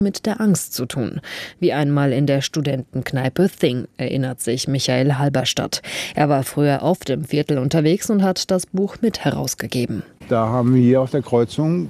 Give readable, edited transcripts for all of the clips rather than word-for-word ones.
mit der Angst zu tun. Wie einmal in der Studentenkneipe Thing, erinnert sich Michael Halberstadt. Er war früher auf dem Viertel unterwegs und hat das Buch mit herausgegeben. Da haben wir hier auf der Kreuzung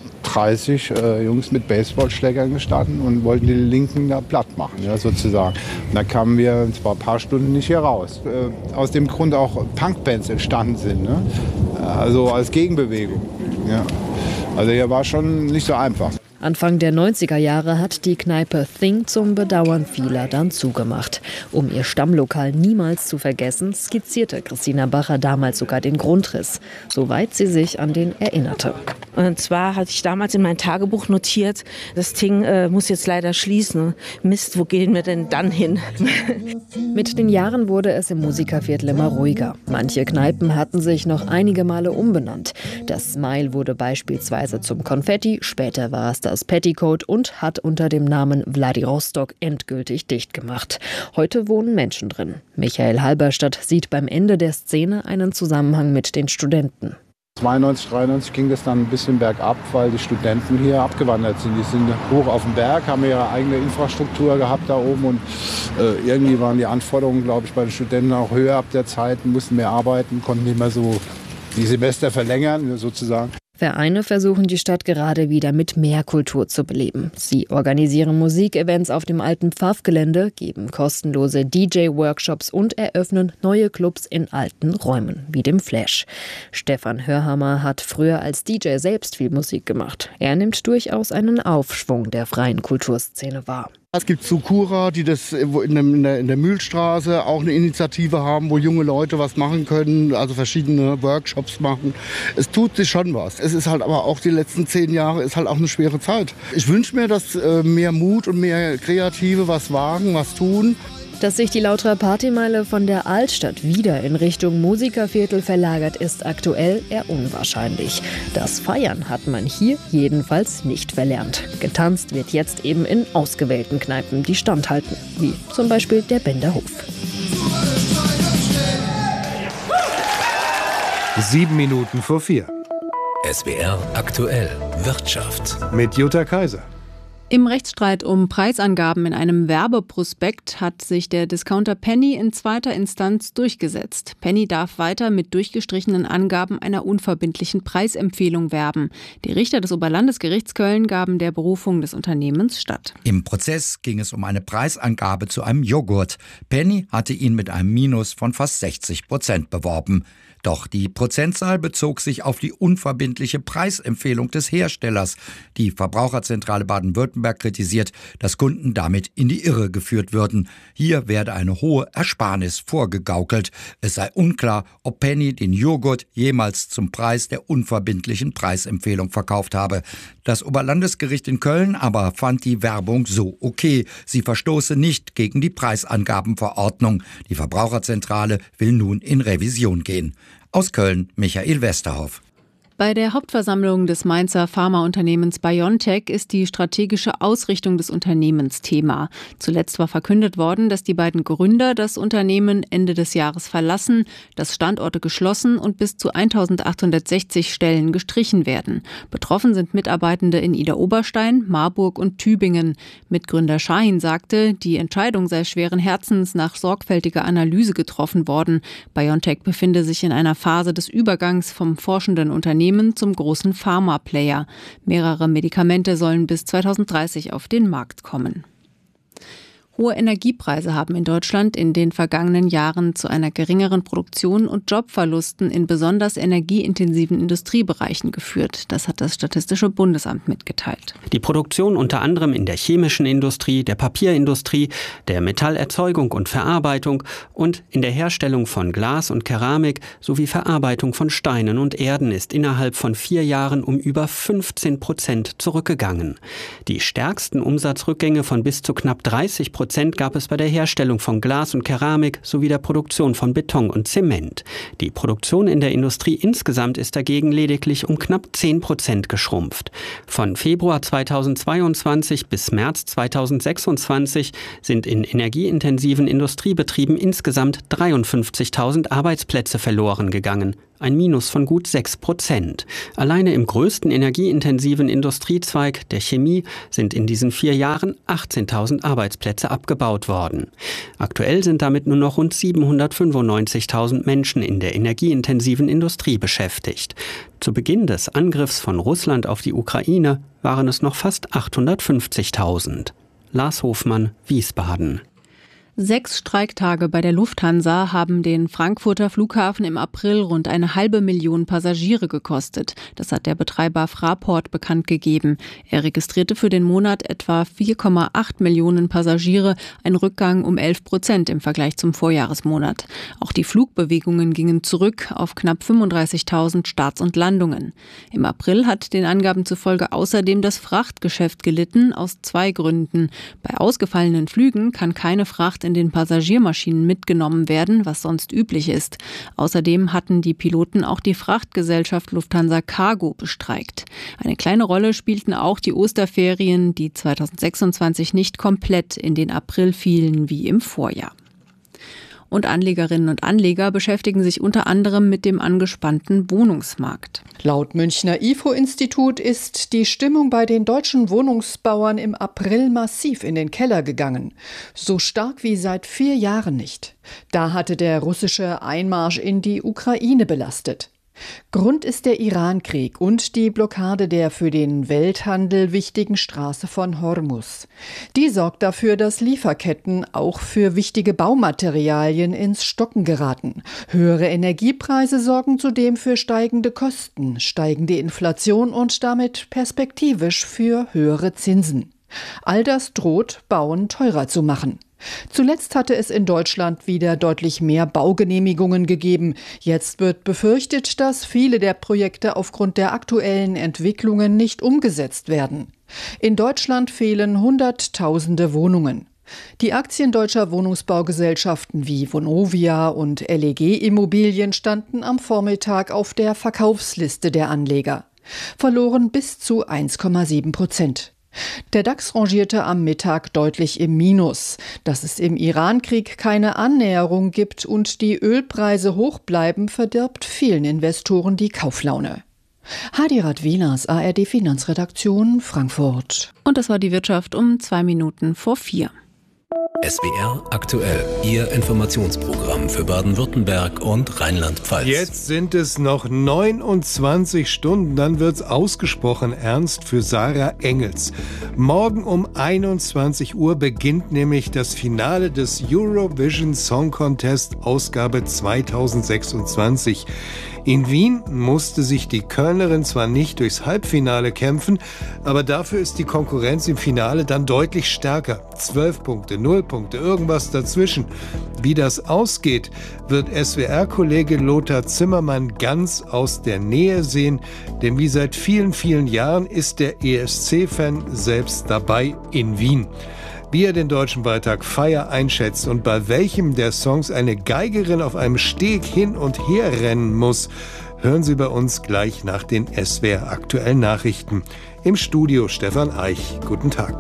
30 Jungs mit Baseballschlägern gestanden und wollten die Linken da platt machen, ja, sozusagen. Und da kamen wir zwar ein paar Stunden nicht hier raus. Aus dem Grund auch Punkbands entstanden sind, ne? Also als Gegenbewegung. Ja. Also hier war schon nicht so einfach. Anfang der 90er Jahre hat die Kneipe Thing zum Bedauern vieler dann zugemacht. Um ihr Stammlokal niemals zu vergessen, skizzierte Christina Bacher damals sogar den Grundriss, soweit sie sich an den erinnerte. Und zwar hatte ich damals in mein Tagebuch notiert, das Thing muss jetzt leider schließen. Mist, wo gehen wir denn dann hin? Mit den Jahren wurde es im Musikerviertel immer ruhiger. Manche Kneipen hatten sich noch einige Male umbenannt. Das Smile wurde beispielsweise zum Konfetti, später war es das Petticoat und hat unter dem Namen Wladivostok endgültig dicht gemacht. Heute wohnen Menschen drin. Michael Halberstadt sieht beim Ende der Szene einen Zusammenhang mit den Studenten. 92, 93 ging das dann ein bisschen bergab, weil die Studenten hier abgewandert sind. Die sind hoch auf dem Berg, haben ihre eigene Infrastruktur gehabt da oben und irgendwie waren die Anforderungen, glaube ich, bei den Studenten auch höher ab der Zeit, mussten mehr arbeiten, konnten nicht mehr so die Semester verlängern sozusagen. Vereine versuchen die Stadt gerade wieder mit mehr Kultur zu beleben. Sie organisieren Musikevents auf dem alten Pfaffgelände, geben kostenlose DJ-Workshops und eröffnen neue Clubs in alten Räumen, wie dem Flash. Stefan Hörhammer hat früher als DJ selbst viel Musik gemacht. Er nimmt durchaus einen Aufschwung der freien Kulturszene wahr. Es gibt Sukura, die das in der Mühlstraße auch eine Initiative haben, wo junge Leute was machen können, also verschiedene Workshops machen. Es tut sich schon was. Es ist halt aber auch die letzten 10 Jahre ist halt auch eine schwere Zeit. Ich wünsche mir, dass mehr Mut und mehr Kreative was wagen, was tun. Dass sich die Lauterer Partymeile von der Altstadt wieder in Richtung Musikerviertel verlagert, ist aktuell eher unwahrscheinlich. Das Feiern hat man hier jedenfalls nicht verlernt. Getanzt wird jetzt eben in ausgewählten Kneipen, die standhalten, wie zum Beispiel der Bender Hof. 4:07. SWR aktuell Wirtschaft Mit Jutta Kaiser. Im Rechtsstreit um Preisangaben in einem Werbeprospekt hat sich der Discounter Penny in zweiter Instanz durchgesetzt. Penny darf weiter mit durchgestrichenen Angaben einer unverbindlichen Preisempfehlung werben. Die Richter des Oberlandesgerichts Köln gaben der Berufung des Unternehmens statt. Im Prozess ging es um eine Preisangabe zu einem Joghurt. Penny hatte ihn mit einem Minus von fast 60% beworben. Doch die Prozentzahl bezog sich auf die unverbindliche Preisempfehlung des Herstellers. Die Verbraucherzentrale Baden-Württemberg kritisiert, dass Kunden damit in die Irre geführt würden. Hier werde eine hohe Ersparnis vorgegaukelt. Es sei unklar, ob Penny den Joghurt jemals zum Preis der unverbindlichen Preisempfehlung verkauft habe. Das Oberlandesgericht in Köln aber fand die Werbung so okay. Sie verstoße nicht gegen die Preisangabenverordnung. Die Verbraucherzentrale will nun in Revision gehen. Aus Köln, Michael Westerhoff. Bei der Hauptversammlung des Mainzer Pharmaunternehmens BioNTech ist die strategische Ausrichtung des Unternehmens Thema. Zuletzt war verkündet worden, dass die beiden Gründer das Unternehmen Ende des Jahres verlassen, dass Standorte geschlossen und bis zu 1860 Stellen gestrichen werden. Betroffen sind Mitarbeitende in Idar-Oberstein, Marburg und Tübingen. Mitgründer Schahin sagte, die Entscheidung sei schweren Herzens nach sorgfältiger Analyse getroffen worden. BioNTech befinde sich in einer Phase des Übergangs vom forschenden Unternehmen zum großen Pharma-Player. Mehrere Medikamente sollen bis 2030 auf den Markt kommen. Hohe Energiepreise haben in Deutschland in den vergangenen Jahren zu einer geringeren Produktion und Jobverlusten in besonders energieintensiven Industriebereichen geführt. Das hat das Statistische Bundesamt mitgeteilt. Die Produktion unter anderem in der chemischen Industrie, der Papierindustrie, der Metallerzeugung und Verarbeitung und in der Herstellung von Glas und Keramik sowie Verarbeitung von Steinen und Erden ist innerhalb von 4 Jahren um über 15% zurückgegangen. Die stärksten Umsatzrückgänge von bis zu knapp 30% gab es bei der Herstellung von Glas und Keramik sowie der Produktion von Beton und Zement. Die Produktion in der Industrie insgesamt ist dagegen lediglich um knapp 10% geschrumpft. Von Februar 2022 bis März 2026 sind in energieintensiven Industriebetrieben insgesamt 53.000 Arbeitsplätze verloren gegangen. ein Minus von gut 6%. Alleine im größten energieintensiven Industriezweig, der Chemie, sind in diesen 4 Jahren 18.000 Arbeitsplätze abgebaut worden. Aktuell sind damit nur noch rund 795.000 Menschen in der energieintensiven Industrie beschäftigt. Zu Beginn des Angriffs von Russland auf die Ukraine waren es noch fast 850.000. Lars Hofmann, Wiesbaden. 6 Streiktage bei der Lufthansa haben den Frankfurter Flughafen im April rund 500.000 Passagiere gekostet. Das hat der Betreiber Fraport bekannt gegeben. Er registrierte für den Monat etwa 4,8 Millionen Passagiere, ein Rückgang um 11% im Vergleich zum Vorjahresmonat. Auch die Flugbewegungen gingen zurück auf knapp 35.000 Starts und Landungen. Im April hat den Angaben zufolge außerdem das Frachtgeschäft gelitten, aus 2 Gründen. Bei ausgefallenen Flügen kann keine Fracht in den Passagiermaschinen mitgenommen werden, was sonst üblich ist. Außerdem hatten die Piloten auch die Frachtgesellschaft Lufthansa Cargo bestreikt. Eine kleine Rolle spielten auch die Osterferien, die 2026 nicht komplett in den April fielen wie im Vorjahr. Und Anlegerinnen und Anleger beschäftigen sich unter anderem mit dem angespannten Wohnungsmarkt. Laut Münchner IFO-Institut ist die Stimmung bei den deutschen Wohnungsbauern im April massiv in den Keller gegangen. So stark wie seit 4 Jahren nicht. Da hatte der russische Einmarsch in die Ukraine belastet. Grund ist der Irankrieg und die Blockade der für den Welthandel wichtigen Straße von Hormuz. Die sorgt dafür, dass Lieferketten auch für wichtige Baumaterialien ins Stocken geraten. Höhere Energiepreise sorgen zudem für steigende Kosten, steigende Inflation und damit perspektivisch für höhere Zinsen. All das droht, Bauen teurer zu machen. Zuletzt hatte es in Deutschland wieder deutlich mehr Baugenehmigungen gegeben. Jetzt wird befürchtet, dass viele der Projekte aufgrund der aktuellen Entwicklungen nicht umgesetzt werden. In Deutschland fehlen Hunderttausende Wohnungen. Die Aktien deutscher Wohnungsbaugesellschaften wie Vonovia und LEG Immobilien standen am Vormittag auf der Verkaufsliste der Anleger, verloren bis zu 1,7%. Der DAX rangierte am Mittag deutlich im Minus. Dass es im Irankrieg keine Annäherung gibt und die Ölpreise hoch bleiben, verdirbt vielen Investoren die Kauflaune. Heidi Radwilas, ARD Finanzredaktion, Frankfurt. Und das war die Wirtschaft um 4:02. SWR aktuell, Ihr Informationsprogramm für Baden-Württemberg und Rheinland-Pfalz. Jetzt sind es noch 29 Stunden, dann wird's ausgesprochen ernst für Sarah Engels. Morgen um 21 Uhr beginnt nämlich das Finale des Eurovision Song Contest Ausgabe 2026. In Wien musste sich die Kölnerin zwar nicht durchs Halbfinale kämpfen, aber dafür ist die Konkurrenz im Finale dann deutlich stärker. 12 Punkte, 0 Punkte, irgendwas dazwischen. Wie das ausgeht, wird SWR-Kollege Lothar Zimmermann ganz aus der Nähe sehen, denn wie seit vielen, vielen Jahren ist der ESC-Fan selbst dabei in Wien. Wie er den deutschen Beitrag Fire einschätzt und bei welchem der Songs eine Geigerin auf einem Steg hin und her rennen muss, hören Sie bei uns gleich nach den SWR aktuellen Nachrichten. Im Studio Stefan Eich. Guten Tag.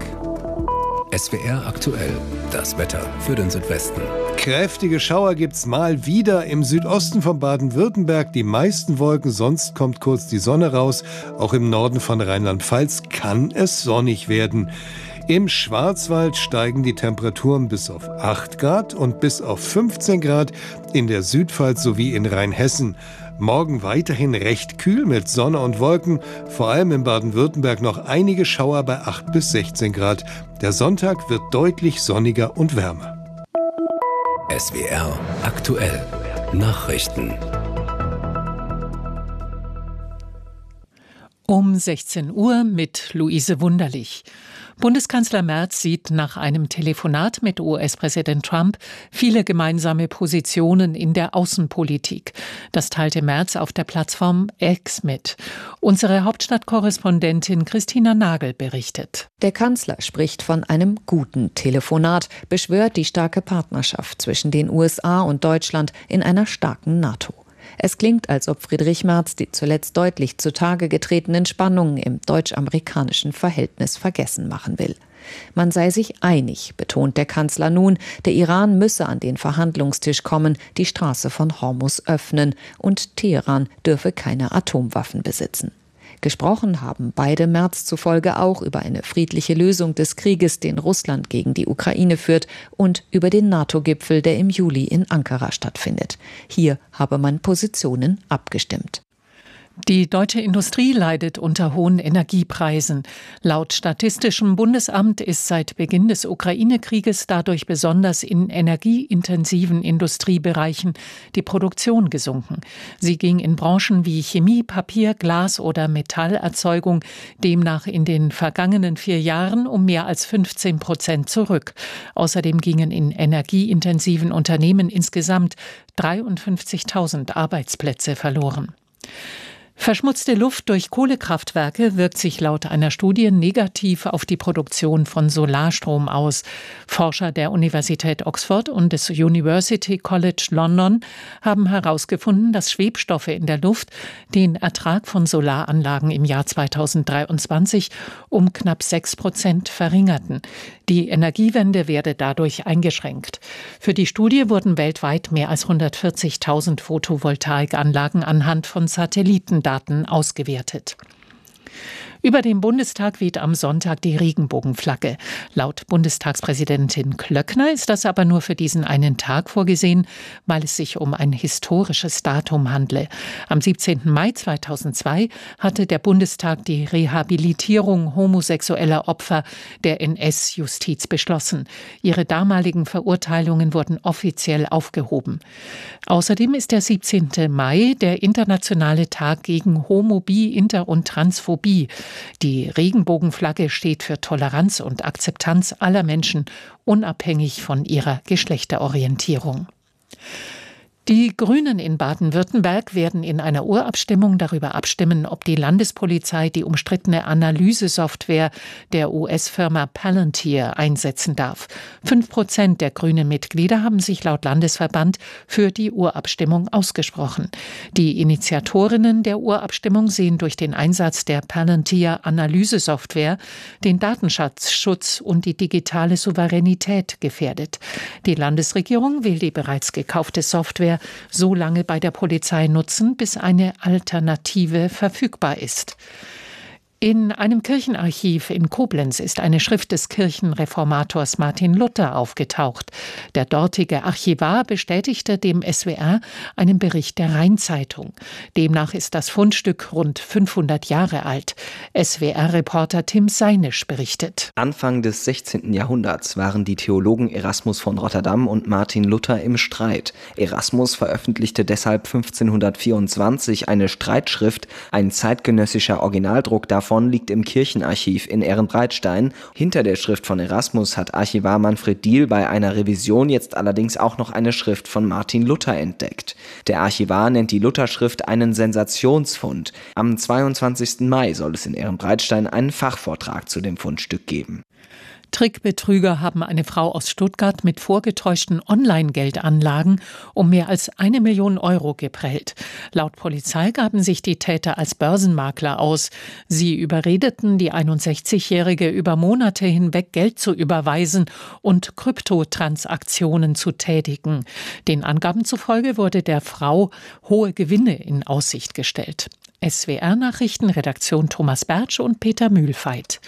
SWR aktuell, das Wetter für den Südwesten. Kräftige Schauer gibt's mal wieder im Südosten von Baden-Württemberg. Die meisten Wolken, sonst kommt kurz die Sonne raus. Auch im Norden von Rheinland-Pfalz kann es sonnig werden. Im Schwarzwald steigen die Temperaturen bis auf 8 Grad und bis auf 15 Grad in der Südpfalz sowie in Rheinhessen. Morgen weiterhin recht kühl mit Sonne und Wolken, vor allem in Baden-Württemberg noch einige Schauer bei 8 bis 16 Grad. Der Sonntag wird deutlich sonniger und wärmer. SWR aktuell, Nachrichten. Um 16 Uhr mit Luise Wunderlich. Bundeskanzler Merz sieht nach einem Telefonat mit US-Präsident Trump viele gemeinsame Positionen in der Außenpolitik. Das teilte Merz auf der Plattform X mit. Unsere Hauptstadtkorrespondentin Christina Nagel berichtet. Der Kanzler spricht von einem guten Telefonat, beschwört die starke Partnerschaft zwischen den USA und Deutschland in einer starken NATO. Es klingt, als ob Friedrich Merz die zuletzt deutlich zutage getretenen Spannungen im deutsch-amerikanischen Verhältnis vergessen machen will. Man sei sich einig, betont der Kanzler nun, der Iran müsse an den Verhandlungstisch kommen, die Straße von Hormuz öffnen und Teheran dürfe keine Atomwaffen besitzen. Gesprochen haben beide Merz zufolge auch über eine friedliche Lösung des Krieges, den Russland gegen die Ukraine führt, und über den NATO-Gipfel, der im Juli in Ankara stattfindet. Hier habe man Positionen abgestimmt. Die deutsche Industrie leidet unter hohen Energiepreisen. Laut Statistischem Bundesamt ist seit Beginn des Ukraine-Krieges dadurch besonders in energieintensiven Industriebereichen die Produktion gesunken. Sie ging in Branchen wie Chemie, Papier, Glas oder Metallerzeugung demnach in den vergangenen 4 Jahren um mehr als 15% zurück. Außerdem gingen in energieintensiven Unternehmen insgesamt 53.000 Arbeitsplätze verloren. Verschmutzte Luft durch Kohlekraftwerke wirkt sich laut einer Studie negativ auf die Produktion von Solarstrom aus. Forscher der Universität Oxford und des University College London haben herausgefunden, dass Schwebstoffe in der Luft den Ertrag von Solaranlagen im Jahr 2023 um knapp 6% verringerten. Die Energiewende werde dadurch eingeschränkt. Für die Studie wurden weltweit mehr als 140.000 Photovoltaikanlagen anhand von Satellitendaten ausgewertet. Über dem Bundestag weht am Sonntag die Regenbogenflagge. Laut Bundestagspräsidentin Klöckner ist das aber nur für diesen einen Tag vorgesehen, weil es sich um ein historisches Datum handle. Am 17. Mai 2002 hatte der Bundestag die Rehabilitierung homosexueller Opfer der NS-Justiz beschlossen. Ihre damaligen Verurteilungen wurden offiziell aufgehoben. Außerdem ist der 17. Mai der internationale Tag gegen Homo-, Bi-, Inter- und Transphobie. Die Regenbogenflagge steht für Toleranz und Akzeptanz aller Menschen, unabhängig von ihrer Geschlechterorientierung. Die Grünen in Baden-Württemberg werden in einer Urabstimmung darüber abstimmen, ob die Landespolizei die umstrittene Analysesoftware der US-Firma Palantir einsetzen darf. 5% der grünen Mitglieder haben sich laut Landesverband für die Urabstimmung ausgesprochen. Die Initiatorinnen der Urabstimmung sehen durch den Einsatz der Palantir-Analysesoftware den Datenschutzschutz und die digitale Souveränität gefährdet. Die Landesregierung will die bereits gekaufte Software so lange bei der Polizei nutzen, bis eine Alternative verfügbar ist. In einem Kirchenarchiv in Koblenz ist eine Schrift des Kirchenreformators Martin Luther aufgetaucht. Der dortige Archivar bestätigte dem SWR einen Bericht der Rheinzeitung. Demnach ist das Fundstück rund 500 Jahre alt. SWR-Reporter Tim Seinisch berichtet. Anfang des 16. Jahrhunderts waren die Theologen Erasmus von Rotterdam und Martin Luther im Streit. Erasmus veröffentlichte deshalb 1524 eine Streitschrift, ein zeitgenössischer Originaldruck davon liegt im Kirchenarchiv in Ehrenbreitstein. Hinter der Schrift von Erasmus hat Archivar Manfred Diehl bei einer Revision jetzt allerdings auch noch eine Schrift von Martin Luther entdeckt. Der Archivar nennt die Luther-Schrift einen Sensationsfund. Am 22. Mai soll es in Ehrenbreitstein einen Fachvortrag zu dem Fundstück geben. Trickbetrüger haben eine Frau aus Stuttgart mit vorgetäuschten Online-Geldanlagen um mehr als 1 Million Euro geprellt. Laut Polizei gaben sich die Täter als Börsenmakler aus. Sie überredeten die 61-Jährige über Monate hinweg Geld zu überweisen und Kryptotransaktionen zu tätigen. Den Angaben zufolge wurde der Frau hohe Gewinne in Aussicht gestellt. SWR-Nachrichten, Redaktion Thomas Bertsch und Peter Mühlfeit.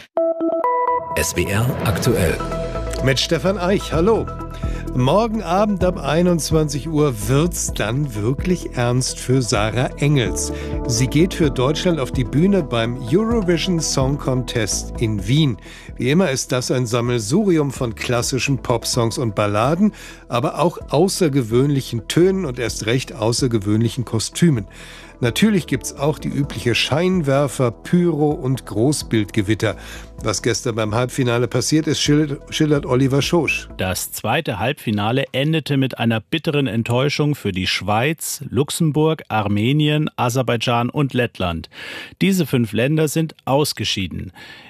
SWR aktuell. Mit Stefan Eich, hallo. Morgen Abend ab 21 Uhr wird's dann wirklich ernst für Sarah Engels. Sie geht für Deutschland auf die Bühne beim Eurovision Song Contest in Wien. Wie immer ist das ein Sammelsurium von klassischen Popsongs und Balladen, aber auch außergewöhnlichen Tönen und erst recht außergewöhnlichen Kostümen. Natürlich gibt's auch die übliche Scheinwerfer, Pyro und Großbildgewitter. Was gestern beim Halbfinale passiert ist, schildert Oliver Schosch. Das zweite Halbfinale endete mit einer bitteren Enttäuschung für die Schweiz, Luxemburg, Armenien, Aserbaidschan und Lettland. Diese 5 Länder sind ausgeschieden.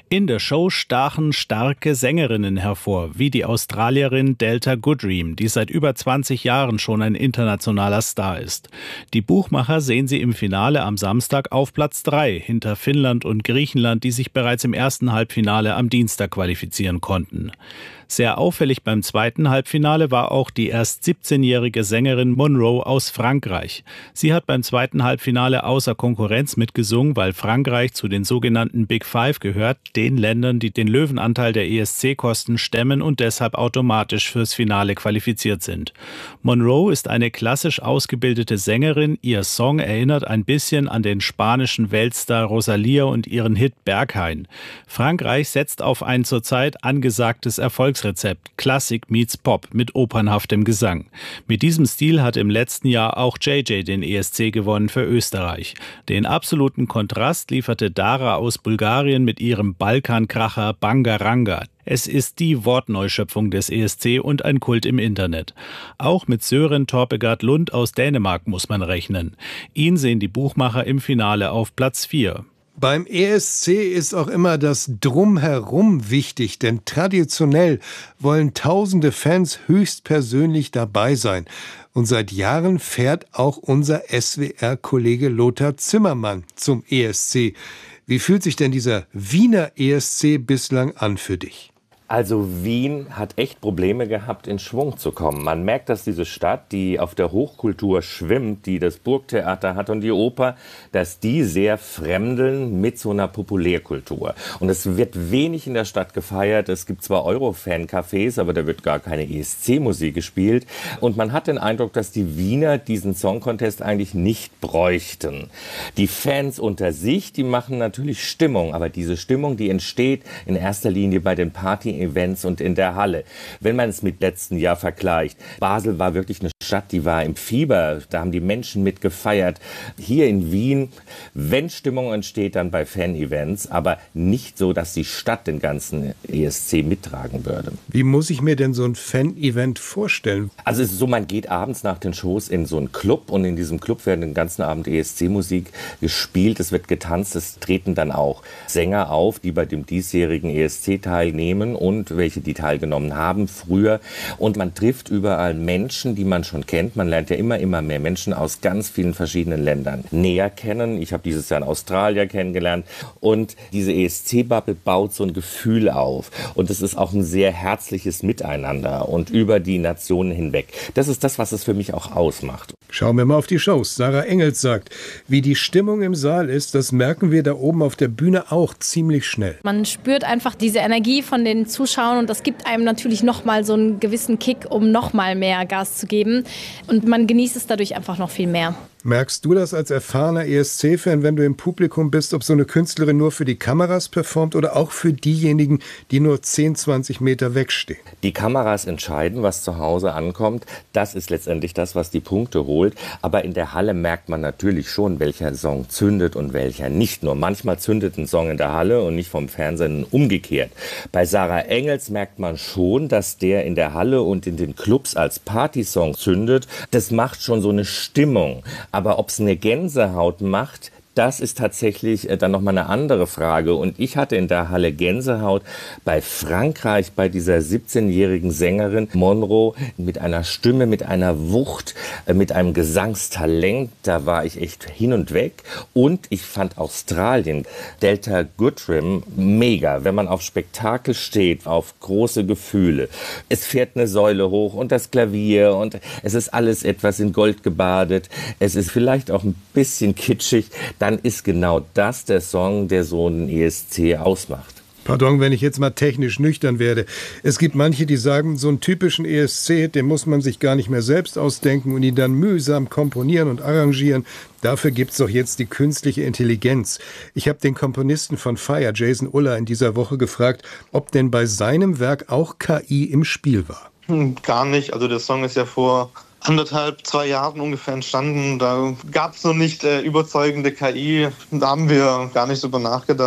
In der Show stachen starke Sängerinnen hervor, wie die Australierin Delta Goodrem, die seit über 20 Jahren schon ein internationaler Star ist. Die Buchmacher sehen sie im Finale am Samstag auf Platz 3 hinter Finnland und Griechenland, die sich bereits im ersten Halbfinale am Dienstag qualifizieren konnten. Sehr auffällig beim zweiten Halbfinale war auch die erst 17-jährige Sängerin Monroe aus Frankreich. Sie hat beim zweiten Halbfinale außer Konkurrenz mitgesungen, weil Frankreich zu den sogenannten Big Five gehört, den Ländern, die den Löwenanteil der ESC-Kosten stemmen und deshalb automatisch fürs Finale qualifiziert sind. Monroe ist eine klassisch ausgebildete Sängerin. Ihr Song erinnert ein bisschen an den spanischen Weltstar Rosalía und ihren Hit Berghain. Frankreich setzt auf ein zurzeit angesagtes Erfolgsrezept, Classic meets Pop mit opernhaftem Gesang. Mit diesem Stil hat im letzten Jahr auch JJ den ESC gewonnen für Österreich. Den absoluten Kontrast lieferte Dara aus Bulgarien mit ihrem Balkankracher Bangaranga. Es ist die Wortneuschöpfung des ESC und ein Kult im Internet. Auch mit Søren Torpegaard Lund aus Dänemark muss man rechnen. Ihn sehen die Buchmacher im Finale auf Platz 4. Beim ESC ist auch immer das Drumherum wichtig, denn traditionell wollen tausende Fans höchstpersönlich dabei sein. Und seit Jahren fährt auch unser SWR-Kollege Lothar Zimmermann zum ESC. Wie fühlt sich denn dieser Wiener ESC bislang an für dich? Also Wien hat echt Probleme gehabt, in Schwung zu kommen. Man merkt, dass diese Stadt, die auf der Hochkultur schwimmt, die das Burgtheater hat und die Oper, dass die sehr fremdeln mit so einer Populärkultur. Und es wird wenig in der Stadt gefeiert. Es gibt zwar Eurofan-Cafés, aber da wird gar keine ESC-Musik gespielt. Und man hat den Eindruck, dass die Wiener diesen Song-Contest eigentlich nicht bräuchten. Die Fans unter sich, die machen natürlich Stimmung. Aber diese Stimmung, die entsteht in erster Linie bei den Party-Events und in der Halle. Wenn man es mit letztem Jahr vergleicht, Basel war wirklich eine Stadt, die war im Fieber, da haben die Menschen mit gefeiert. Hier in Wien, wenn Stimmung entsteht, dann bei Fan-Events, aber nicht so, dass die Stadt den ganzen ESC mittragen würde. Wie muss ich mir denn so ein Fan-Event vorstellen? Also es ist so, man geht abends nach den Shows in so einen Club und in diesem Club werden den ganzen Abend ESC-Musik gespielt, es wird getanzt, es treten dann auch Sänger auf, die bei dem diesjährigen ESC teilnehmen und welche die teilgenommen haben früher. Und man trifft überall Menschen, die man schon kennt. Man lernt ja immer mehr Menschen aus ganz vielen verschiedenen Ländern näher kennen. Ich habe dieses Jahr einen Australier kennengelernt. Und diese ESC-Bubble baut so ein Gefühl auf. Und es ist auch ein sehr herzliches Miteinander und über die Nationen hinweg. Das ist das, was es für mich auch ausmacht. Schauen wir mal auf die Shows. Sarah Engels sagt, wie die Stimmung im Saal ist, das merken wir da oben auf der Bühne auch ziemlich schnell. Man spürt einfach diese Energie von den Zuschauern und das gibt einem natürlich nochmal so einen gewissen Kick, um nochmal mehr Gas zu geben. Und man genießt es dadurch einfach noch viel mehr. Merkst du das als erfahrener ESC-Fan, wenn du im Publikum bist, ob so eine Künstlerin nur für die Kameras performt oder auch für diejenigen, die nur 10, 20 Meter wegstehen? Die Kameras entscheiden, was zu Hause ankommt. Das ist letztendlich das, was die Punkte holt. Aber in der Halle merkt man natürlich schon, welcher Song zündet und welcher nicht. Nur manchmal zündet ein Song in der Halle und nicht vom Fernsehen umgekehrt. Bei Sarah Engels merkt man schon, dass der in der Halle und in den Clubs als Partysong zündet. Das macht schon so eine Stimmung. Aber ob es eine Gänsehaut macht, das ist tatsächlich dann nochmal eine andere Frage. Und ich hatte in der Halle Gänsehaut bei Frankreich, bei dieser 17-jährigen Sängerin Monroe mit einer Stimme, mit einer Wucht, mit einem Gesangstalent. Da war ich echt hin und weg. Und ich fand Australien, Delta Goodrem, mega. Wenn man auf Spektakel steht, auf große Gefühle. Es fährt eine Säule hoch und das Klavier und es ist alles etwas in Gold gebadet. Es ist vielleicht auch ein bisschen kitschig. Dann ist genau das der Song, der so einen ESC ausmacht. Pardon, wenn ich jetzt mal technisch nüchtern werde. Es gibt manche, die sagen, so einen typischen ESC, den muss man sich gar nicht mehr selbst ausdenken und ihn dann mühsam komponieren und arrangieren. Dafür gibt's doch jetzt die künstliche Intelligenz. Ich habe den Komponisten von Fire, Jason Uller, in dieser Woche gefragt, ob denn bei seinem Werk auch KI im Spiel war. Gar nicht. Also der Song ist ja vor 1,5, 2 Jahren ungefähr entstanden. Da gab es noch nicht überzeugende KI. Da haben wir gar nicht drüber nachgedacht.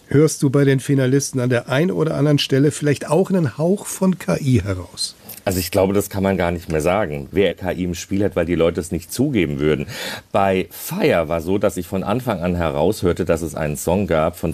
Hörst du bei den Finalisten an der einen oder anderen Stelle vielleicht auch einen Hauch von KI heraus? Also ich glaube, das kann man gar nicht mehr sagen, wer KI im Spiel hat, weil die Leute es nicht zugeben würden. Bei Fire war so, dass ich von Anfang an heraushörte, dass es einen Song gab von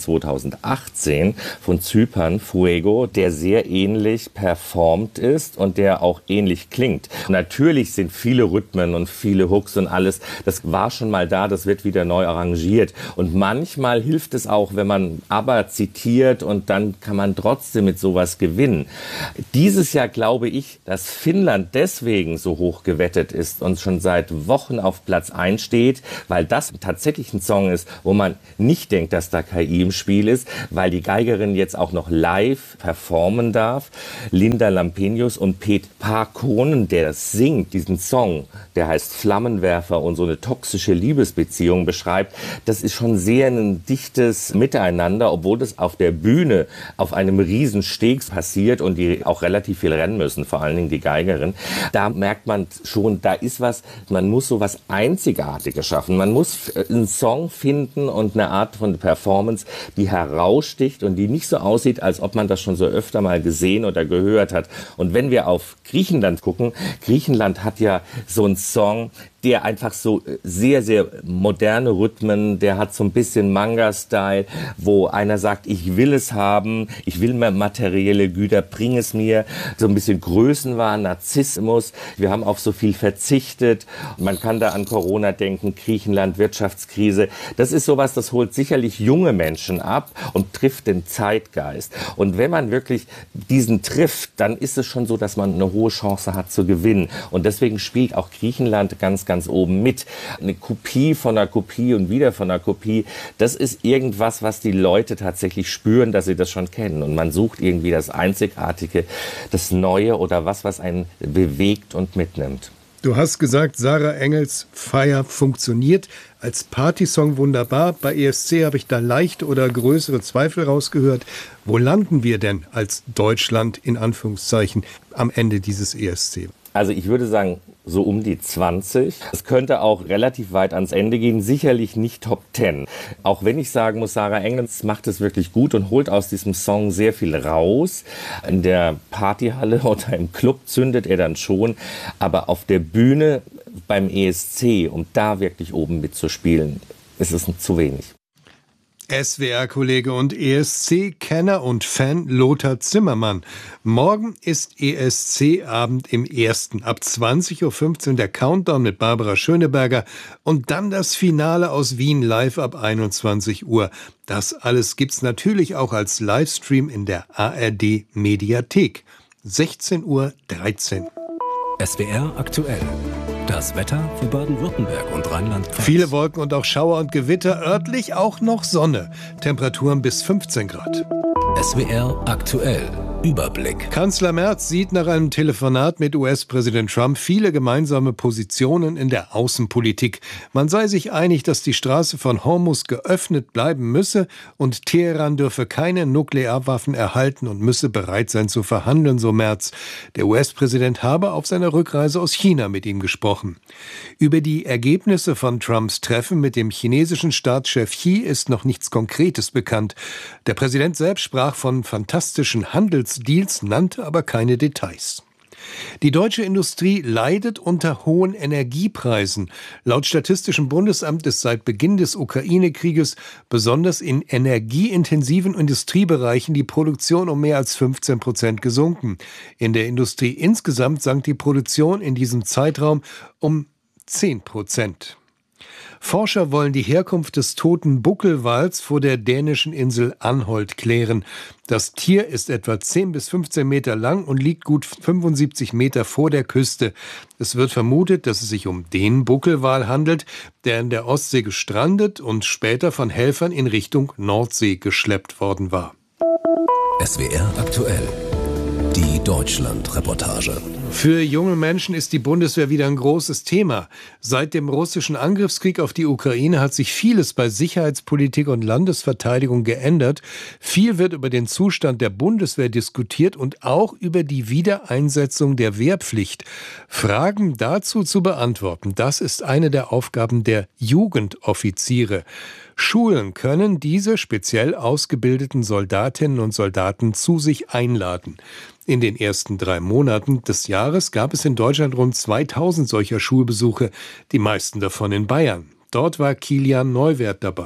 2018 von Zypern, Fuego, der sehr ähnlich performt ist und der auch ähnlich klingt. Natürlich sind viele Rhythmen und viele Hooks und alles, das war schon mal da, das wird wieder neu arrangiert. Und manchmal hilft es auch, wenn man aber zitiert und dann kann man trotzdem mit sowas gewinnen. Dieses Jahr glaube ich, dass Finnland deswegen so hoch gewettet ist und schon seit Wochen auf Platz 1 steht, weil das tatsächlich ein Song ist, wo man nicht denkt, dass da KI im Spiel ist, weil die Geigerin jetzt auch noch live performen darf. Linda Lampenius und Pete Parkonen, der singt, diesen Song, der heißt Flammenwerfer und so eine toxische Liebesbeziehung beschreibt, das ist schon sehr ein dichtes Miteinander, obwohl das auf der Bühne auf einem riesen Steg passiert und die auch relativ viel rennen müssen, vor allen Dingen die Geigerin. Da merkt man schon, da ist was, man muss so was Einzigartiges schaffen. Man muss einen Song finden und eine Art von Performance, die heraussticht und die nicht so aussieht, als ob man das schon so öfter mal gesehen oder gehört hat. Und wenn wir auf Griechenland gucken, Griechenland hat ja so einen Song, der einfach so sehr, sehr moderne Rhythmen, der hat so ein bisschen Manga-Style, wo einer sagt, ich will es haben, ich will mehr materielle Güter, bring es mir, so ein bisschen Größenwahn, Narzissmus, wir haben auf so viel verzichtet, man kann da an Corona denken, Griechenland, Wirtschaftskrise, das ist sowas, das holt sicherlich junge Menschen ab und trifft den Zeitgeist. Und wenn man wirklich diesen trifft, dann ist es schon so, dass man eine hohe Chance hat zu gewinnen. Und deswegen spielt auch Griechenland ganz oben mit. Eine Kopie von einer Kopie und wieder von einer Kopie, das ist irgendwas, was die Leute tatsächlich spüren, dass sie das schon kennen. Und man sucht irgendwie das Einzigartige, das Neue oder was einen bewegt und mitnimmt. Du hast gesagt, Sarah Engels Fire funktioniert als Partysong wunderbar. Bei ESC habe ich da leichte oder größere Zweifel rausgehört. Wo landen wir denn als Deutschland in Anführungszeichen am Ende dieses ESC? Also ich würde sagen, so um die 20. Es könnte auch relativ weit ans Ende gehen, sicherlich nicht Top 10. Auch wenn ich sagen muss, Sarah Engels macht es wirklich gut und holt aus diesem Song sehr viel raus. In der Partyhalle oder im Club zündet er dann schon, aber auf der Bühne beim ESC, um da wirklich oben mitzuspielen, ist es zu wenig. SWR-Kollege und ESC-Kenner und Fan Lothar Zimmermann. Morgen ist ESC-Abend im Ersten. Ab 20.15 Uhr der Countdown mit Barbara Schöneberger und dann das Finale aus Wien live ab 21 Uhr. Das alles gibt's natürlich auch als Livestream in der ARD-Mediathek. 16:13 Uhr. SWR aktuell. Das Wetter für Baden-Württemberg und Rheinland-Pfalz. Viele Wolken und auch Schauer und Gewitter, örtlich auch noch Sonne. Temperaturen bis 15 Grad. SWR aktuell. Überblick. Kanzler Merz sieht nach einem Telefonat mit US-Präsident Trump viele gemeinsame Positionen in der Außenpolitik. Man sei sich einig, dass die Straße von Hormuz geöffnet bleiben müsse und Teheran dürfe keine Nuklearwaffen erhalten und müsse bereit sein zu verhandeln, so Merz. Der US-Präsident habe auf seiner Rückreise aus China mit ihm gesprochen. Über die Ergebnisse von Trumps Treffen mit dem chinesischen Staatschef Xi ist noch nichts Konkretes bekannt. Der Präsident selbst sprach von fantastischen Handelsdeals, nannte aber keine Details. Die deutsche Industrie leidet unter hohen Energiepreisen. Laut Statistischem Bundesamt ist seit Beginn des Ukraine-Krieges besonders in energieintensiven Industriebereichen die Produktion um mehr als 15% gesunken. In der Industrie insgesamt sank die Produktion in diesem Zeitraum um 10%. Forscher wollen die Herkunft des toten Buckelwals vor der dänischen Insel Anholt klären. Das Tier ist etwa 10 bis 15 Meter lang und liegt gut 75 Meter vor der Küste. Es wird vermutet, dass es sich um den Buckelwal handelt, der in der Ostsee gestrandet und später von Helfern in Richtung Nordsee geschleppt worden war. SWR aktuell. Die Deutschland-Reportage. Für junge Menschen ist die Bundeswehr wieder ein großes Thema. Seit dem russischen Angriffskrieg auf die Ukraine hat sich vieles bei Sicherheitspolitik und Landesverteidigung geändert. Viel wird über den Zustand der Bundeswehr diskutiert und auch über die Wiedereinsetzung der Wehrpflicht. Fragen dazu zu beantworten, das ist eine der Aufgaben der Jugendoffiziere. Schulen können diese speziell ausgebildeten Soldatinnen und Soldaten zu sich einladen. In den ersten 3 Monaten des Jahres gab es in Deutschland rund 2000 solcher Schulbesuche, die meisten davon in Bayern. Dort war Kilian Neuwert dabei.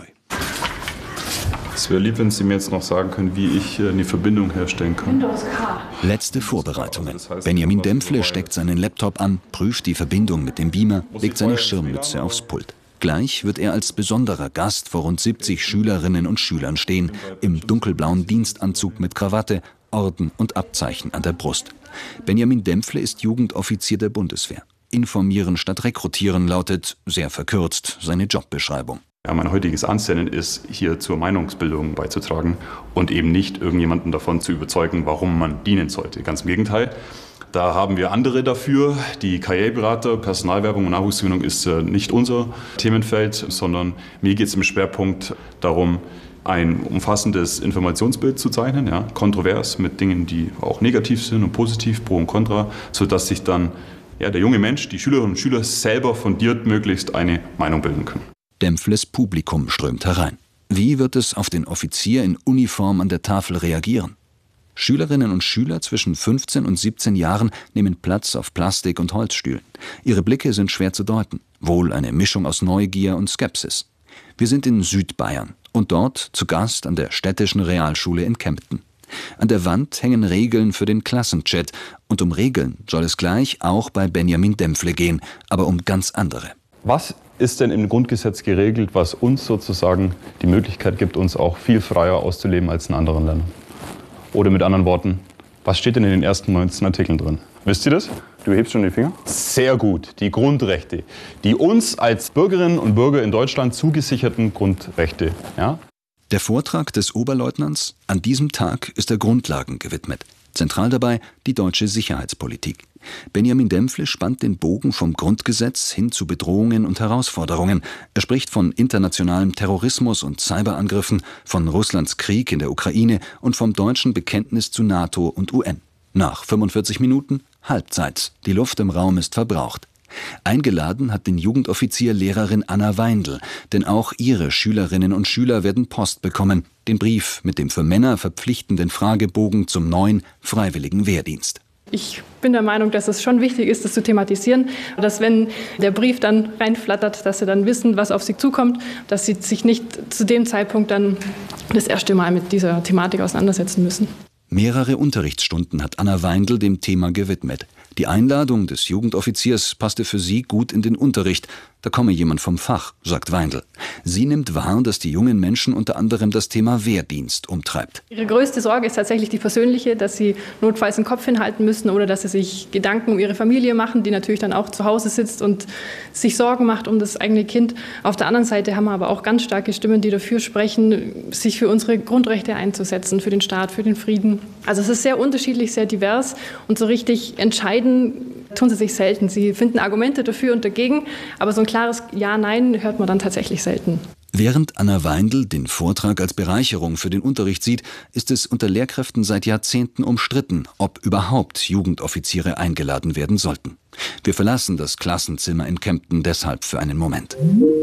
Es wäre lieb, wenn Sie mir jetzt noch sagen können, wie ich eine Verbindung herstellen kann. Letzte Vorbereitungen. Benjamin Dempfle steckt seinen Laptop an, prüft die Verbindung mit dem Beamer, legt seine Schirmmütze aufs Pult. Gleich wird er als besonderer Gast vor rund 70 Schülerinnen und Schülern stehen, im dunkelblauen Dienstanzug mit Krawatte, Orden und Abzeichen an der Brust. Benjamin Dempfle ist Jugendoffizier der Bundeswehr. Informieren statt rekrutieren lautet, sehr verkürzt, seine Jobbeschreibung. Ja, mein heutiges Ansinnen ist, hier zur Meinungsbildung beizutragen und eben nicht irgendjemanden davon zu überzeugen, warum man dienen sollte. Ganz im Gegenteil. Da haben wir andere dafür. Die Karriereberater, Personalwerbung und Nachwuchsgewinnung ist nicht unser Themenfeld, sondern mir geht es im Schwerpunkt darum, ein umfassendes Informationsbild zu zeichnen, ja, kontrovers mit Dingen, die auch negativ sind und positiv, pro und contra, sodass sich dann der junge Mensch, die Schülerinnen und Schüler selber fundiert möglichst eine Meinung bilden können. Dempfles Publikum strömt herein. Wie wird es auf den Offizier in Uniform an der Tafel reagieren? Schülerinnen und Schüler zwischen 15 und 17 Jahren nehmen Platz auf Plastik- und Holzstühlen. Ihre Blicke sind schwer zu deuten, wohl eine Mischung aus Neugier und Skepsis. Wir sind in Südbayern und dort zu Gast an der städtischen Realschule in Kempten. An der Wand hängen Regeln für den Klassenchat und um Regeln soll es gleich auch bei Benjamin Dempfle gehen, aber um ganz andere. Was ist denn im Grundgesetz geregelt, was uns sozusagen die Möglichkeit gibt, uns auch viel freier auszuleben als in anderen Ländern? Oder mit anderen Worten, was steht denn in den ersten 19 Artikeln drin? Wisst ihr das? Du hebst schon die Finger? Sehr gut. Die Grundrechte. Die uns als Bürgerinnen und Bürger in Deutschland zugesicherten Grundrechte. Ja? Der Vortrag des Oberleutnants an diesem Tag ist der Grundlagen gewidmet. Zentral dabei die deutsche Sicherheitspolitik. Benjamin Dempfle spannt den Bogen vom Grundgesetz hin zu Bedrohungen und Herausforderungen. Er spricht von internationalem Terrorismus und Cyberangriffen, von Russlands Krieg in der Ukraine und vom deutschen Bekenntnis zu NATO und UN. Nach 45 Minuten Halbzeit. Die Luft im Raum ist verbraucht. Eingeladen hat den Jugendoffizier Lehrerin Anna Weindl, denn auch ihre Schülerinnen und Schüler werden Post bekommen, den Brief mit dem für Männer verpflichtenden Fragebogen zum neuen freiwilligen Wehrdienst. Ich bin der Meinung, dass es schon wichtig ist, das zu thematisieren, dass wenn der Brief dann reinflattert, dass sie dann wissen, was auf sie zukommt, dass sie sich nicht zu dem Zeitpunkt dann das erste Mal mit dieser Thematik auseinandersetzen müssen. Mehrere Unterrichtsstunden hat Anna Weindl dem Thema gewidmet. Die Einladung des Jugendoffiziers passte für sie gut in den Unterricht. Da komme jemand vom Fach, sagt Weindl. Sie nimmt wahr, dass die jungen Menschen unter anderem das Thema Wehrdienst umtreibt. Ihre größte Sorge ist tatsächlich die persönliche, dass sie notfalls den Kopf hinhalten müssen oder dass sie sich Gedanken um ihre Familie machen, die natürlich dann auch zu Hause sitzt und sich Sorgen macht um das eigene Kind. Auf der anderen Seite haben wir aber auch ganz starke Stimmen, die dafür sprechen, sich für unsere Grundrechte einzusetzen, für den Staat, für den Frieden. Also es ist sehr unterschiedlich, sehr divers und so richtig entscheiden tun sie sich selten. Sie finden Argumente dafür und dagegen, aber so ein klares Ja-Nein hört man dann tatsächlich selten. Während Anna Weindl den Vortrag als Bereicherung für den Unterricht sieht, ist es unter Lehrkräften seit Jahrzehnten umstritten, ob überhaupt Jugendoffiziere eingeladen werden sollten. Wir verlassen das Klassenzimmer in Kempten deshalb für einen Moment.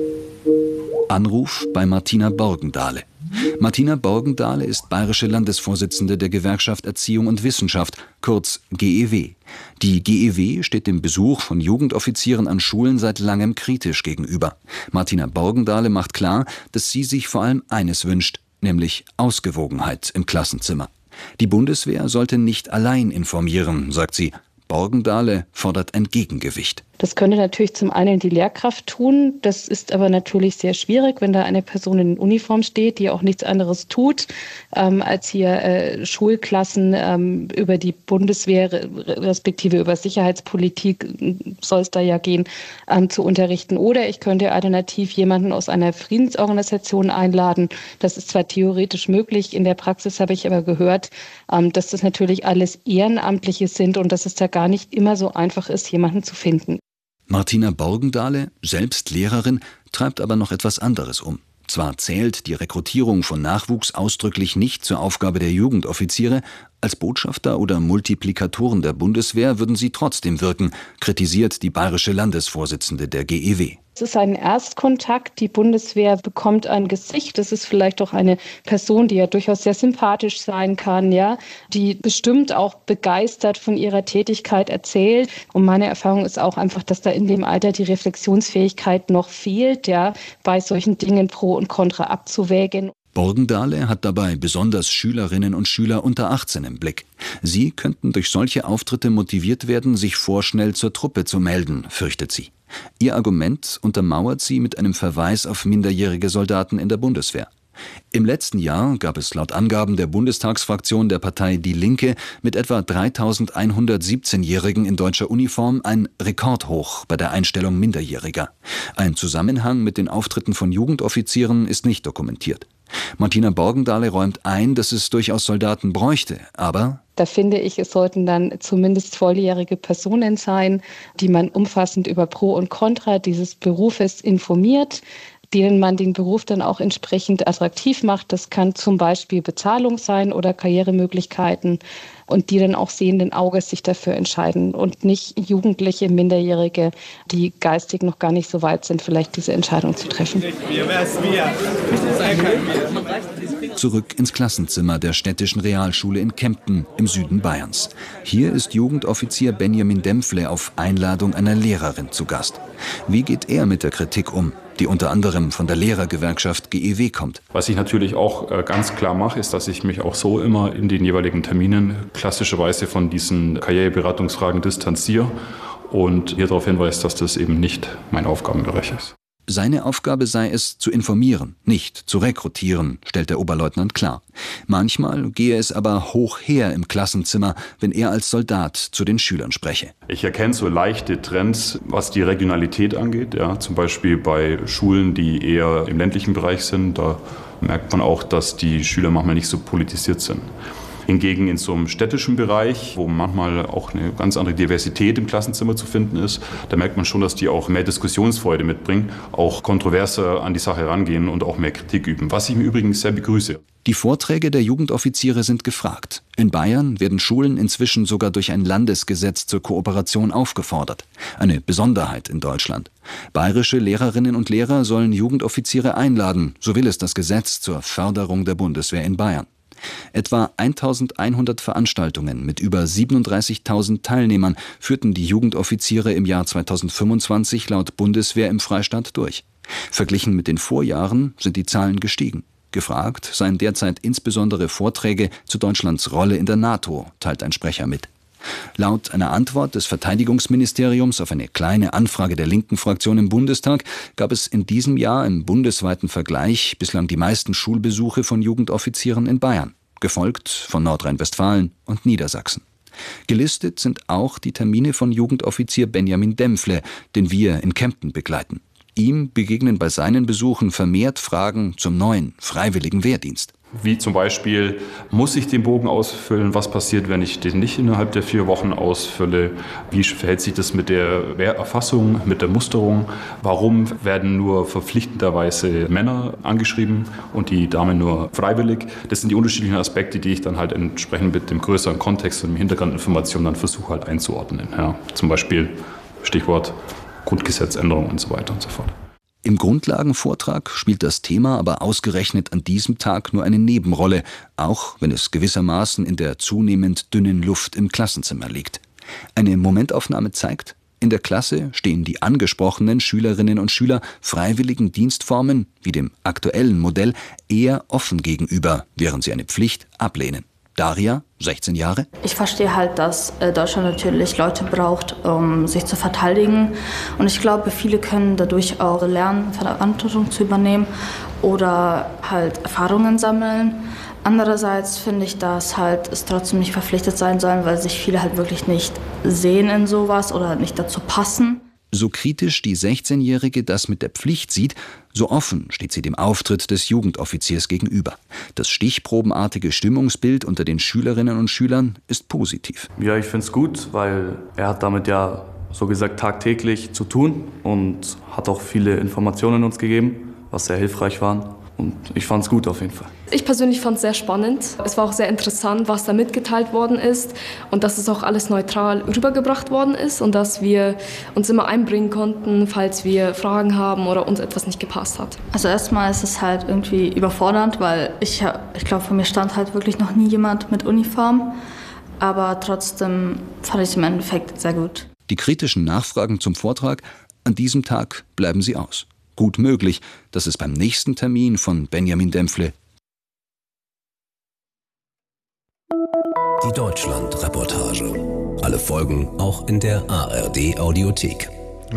Anruf bei Martina Borgendahle. Martina Borgendahle ist bayerische Landesvorsitzende der Gewerkschaft Erziehung und Wissenschaft, kurz GEW. Die GEW steht dem Besuch von Jugendoffizieren an Schulen seit langem kritisch gegenüber. Martina Borgendahle macht klar, dass sie sich vor allem eines wünscht, nämlich Ausgewogenheit im Klassenzimmer. Die Bundeswehr sollte nicht allein informieren, sagt sie. Borgendahle fordert ein Gegengewicht. Das könnte natürlich zum einen die Lehrkraft tun. Das ist aber natürlich sehr schwierig, wenn da eine Person in Uniform steht, die auch nichts anderes tut, als hier Schulklassen über die Bundeswehr respektive über Sicherheitspolitik soll es da ja gehen, zu unterrichten. Oder ich könnte alternativ jemanden aus einer Friedensorganisation einladen. Das ist zwar theoretisch möglich, in der Praxis habe ich aber gehört, dass das natürlich alles Ehrenamtliche sind und dass es da gar nicht immer so einfach ist, jemanden zu finden. Martina Borgendahle, selbst Lehrerin, treibt aber noch etwas anderes um. Zwar zählt die Rekrutierung von Nachwuchs ausdrücklich nicht zur Aufgabe der Jugendoffiziere, Als Botschafter oder Multiplikatoren der Bundeswehr würden sie trotzdem wirken, kritisiert die bayerische Landesvorsitzende der GEW. Es ist ein Erstkontakt. Die Bundeswehr bekommt ein Gesicht. Das ist vielleicht auch eine Person, die ja durchaus sehr sympathisch sein kann, ja, die bestimmt auch begeistert von ihrer Tätigkeit erzählt. Und meine Erfahrung ist auch einfach, dass da in dem Alter die Reflexionsfähigkeit noch fehlt, ja, bei solchen Dingen Pro und Contra abzuwägen. Borgendahle hat dabei besonders Schülerinnen und Schüler unter 18 im Blick. Sie könnten durch solche Auftritte motiviert werden, sich vorschnell zur Truppe zu melden, fürchtet sie. Ihr Argument untermauert sie mit einem Verweis auf minderjährige Soldaten in der Bundeswehr. Im letzten Jahr gab es laut Angaben der Bundestagsfraktion der Partei Die Linke mit etwa 3.117-Jährigen in deutscher Uniform ein Rekordhoch bei der Einstellung Minderjähriger. Ein Zusammenhang mit den Auftritten von Jugendoffizieren ist nicht dokumentiert. Martina Borgendahle räumt ein, dass es durchaus Soldaten bräuchte, aber da finde ich, es sollten dann zumindest volljährige Personen sein, die man umfassend über Pro und Contra dieses Berufes informiert, denen man den Beruf dann auch entsprechend attraktiv macht. Das kann zum Beispiel Bezahlung sein oder Karrieremöglichkeiten und die dann auch sehenden Auges sich dafür entscheiden und nicht Jugendliche, Minderjährige, die geistig noch gar nicht so weit sind, vielleicht diese Entscheidung zu treffen. Zurück ins Klassenzimmer der städtischen Realschule in Kempten im Süden Bayerns. Hier ist Jugendoffizier Benjamin Dempfle auf Einladung einer Lehrerin zu Gast. Wie geht er mit der Kritik um, die unter anderem von der Lehrergewerkschaft GEW kommt? Was ich natürlich auch ganz klar mache, ist, dass ich mich auch so immer in den jeweiligen Terminen klassischerweise von diesen Karriereberatungsfragen distanziere und hier darauf hinweise, dass das eben nicht mein Aufgabenbereich ist. Seine Aufgabe sei es, zu informieren, nicht zu rekrutieren, stellt der Oberleutnant klar. Manchmal gehe es aber hoch her im Klassenzimmer, wenn er als Soldat zu den Schülern spreche. Ich erkenne so leichte Trends, was die Regionalität angeht. Ja, zum Beispiel bei Schulen, die eher im ländlichen Bereich sind. Da merkt man auch, dass die Schüler manchmal nicht so politisiert sind. Hingegen in so einem städtischen Bereich, wo manchmal auch eine ganz andere Diversität im Klassenzimmer zu finden ist, da merkt man schon, dass die auch mehr Diskussionsfreude mitbringen, auch kontroverser an die Sache herangehen und auch mehr Kritik üben, was ich im Übrigen sehr begrüße. Die Vorträge der Jugendoffiziere sind gefragt. In Bayern werden Schulen inzwischen sogar durch ein Landesgesetz zur Kooperation aufgefordert. Eine Besonderheit in Deutschland. Bayerische Lehrerinnen und Lehrer sollen Jugendoffiziere einladen, so will es das Gesetz zur Förderung der Bundeswehr in Bayern. Etwa 1.100 Veranstaltungen mit über 37.000 Teilnehmern führten die Jugendoffiziere im Jahr 2025 laut Bundeswehr im Freistaat durch. Verglichen mit den Vorjahren sind die Zahlen gestiegen. Gefragt seien derzeit insbesondere Vorträge zu Deutschlands Rolle in der NATO, teilt ein Sprecher mit. Laut einer Antwort des Verteidigungsministeriums auf eine kleine Anfrage der linken Fraktion im Bundestag gab es in diesem Jahr im bundesweiten Vergleich bislang die meisten Schulbesuche von Jugendoffizieren in Bayern, gefolgt von Nordrhein-Westfalen und Niedersachsen. Gelistet sind auch die Termine von Jugendoffizier Benjamin Dempfle, den wir in Kempten begleiten. Ihm begegnen bei seinen Besuchen vermehrt Fragen zum neuen freiwilligen Wehrdienst. Wie zum Beispiel, muss ich den Bogen ausfüllen? Was passiert, wenn ich den nicht innerhalb der 4 Wochen ausfülle? Wie verhält sich das mit der Wehrerfassung, mit der Musterung? Warum werden nur verpflichtenderweise Männer angeschrieben und die Damen nur freiwillig? Das sind die unterschiedlichen Aspekte, die ich dann halt entsprechend mit dem größeren Kontext und dem Hintergrundinformationen dann versuche halt einzuordnen. Ja, zum Beispiel Stichwort Grundgesetzänderung und so weiter und so fort. Im Grundlagenvortrag spielt das Thema aber ausgerechnet an diesem Tag nur eine Nebenrolle, auch wenn es gewissermaßen in der zunehmend dünnen Luft im Klassenzimmer liegt. Eine Momentaufnahme zeigt, in der Klasse stehen die angesprochenen Schülerinnen und Schüler freiwilligen Dienstformen, wie dem aktuellen Modell, eher offen gegenüber, während sie eine Pflicht ablehnen. Daria, 16 Jahre. Ich verstehe halt, dass Deutschland natürlich Leute braucht, um sich zu verteidigen. Und ich glaube, viele können dadurch auch lernen, Verantwortung zu übernehmen oder halt Erfahrungen sammeln. Andererseits finde ich, dass halt es trotzdem nicht verpflichtet sein sollen, weil sich viele halt wirklich nicht sehen in sowas oder nicht dazu passen. So kritisch die 16-Jährige das mit der Pflicht sieht, so offen steht sie dem Auftritt des Jugendoffiziers gegenüber. Das stichprobenartige Stimmungsbild unter den Schülerinnen und Schülern ist positiv. Ja, ich finde es gut, weil er hat damit ja so gesagt tagtäglich zu tun und hat auch viele Informationen uns gegeben, was sehr hilfreich war. Und ich fand es gut auf jeden Fall. Ich persönlich fand es sehr spannend. Es war auch sehr interessant, was da mitgeteilt worden ist und dass es auch alles neutral rübergebracht worden ist und dass wir uns immer einbringen konnten, falls wir Fragen haben oder uns etwas nicht gepasst hat. Also erstmal ist es halt irgendwie überfordernd, weil ich glaube, vor mir stand halt wirklich noch nie jemand mit Uniform. Aber trotzdem fand ich es im Endeffekt sehr gut. Die kritischen Nachfragen zum Vortrag, an diesem Tag bleiben sie aus. Gut möglich, dass es beim nächsten Termin von Benjamin Dempfle Die Deutschland-Reportage. Alle Folgen auch in der ARD-Audiothek.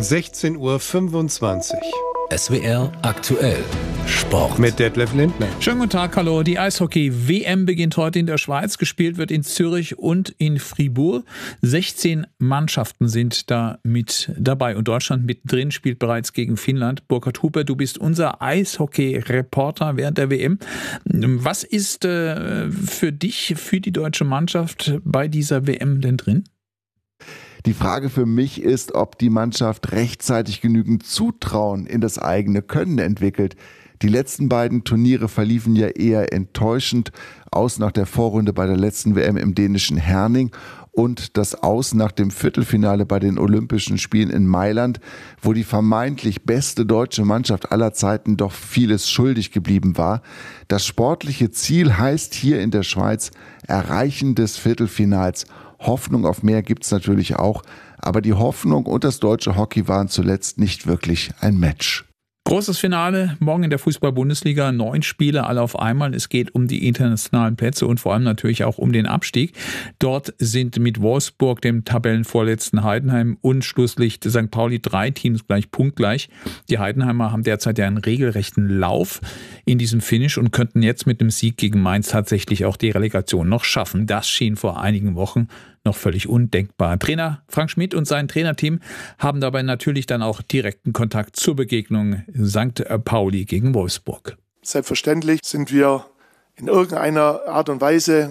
16:25 Uhr. SWR aktuell. Sport. Mit Detlef Lindner. Schönen guten Tag, hallo. Die Eishockey-WM beginnt heute in der Schweiz. Gespielt wird in Zürich und in Fribourg. 16 Mannschaften sind da mit dabei. Und Deutschland mittendrin spielt bereits gegen Finnland. Burkhard Huber, du bist unser Eishockey-Reporter während der WM. Was ist für dich, für die deutsche Mannschaft bei dieser WM denn drin? Die Frage für mich ist, ob die Mannschaft rechtzeitig genügend Zutrauen in das eigene Können entwickelt. Die letzten beiden Turniere verliefen ja eher enttäuschend. Aus nach der Vorrunde bei der letzten WM im dänischen Herning und das Aus nach dem Viertelfinale bei den Olympischen Spielen in Mailand, wo die vermeintlich beste deutsche Mannschaft aller Zeiten doch vieles schuldig geblieben war. Das sportliche Ziel heißt hier in der Schweiz Erreichen des Viertelfinals. Hoffnung auf mehr gibt's natürlich auch, aber die Hoffnung und das deutsche Hockey waren zuletzt nicht wirklich ein Match. Großes Finale morgen in der Fußball-Bundesliga. 9 Spiele, alle auf einmal. Es geht um die internationalen Plätze und vor allem natürlich auch um den Abstieg. Dort sind mit Wolfsburg, dem Tabellenvorletzten Heidenheim und Schlusslicht St. Pauli 3 Teams punktgleich. Die Heidenheimer haben derzeit ja einen regelrechten Lauf in diesem Finish und könnten jetzt mit einem Sieg gegen Mainz tatsächlich auch die Relegation noch schaffen. Das schien vor einigen Wochen noch völlig undenkbar. Trainer Frank Schmidt und sein Trainerteam haben dabei natürlich dann auch direkten Kontakt zur Begegnung St. Pauli gegen Wolfsburg. Selbstverständlich sind wir in irgendeiner Art und Weise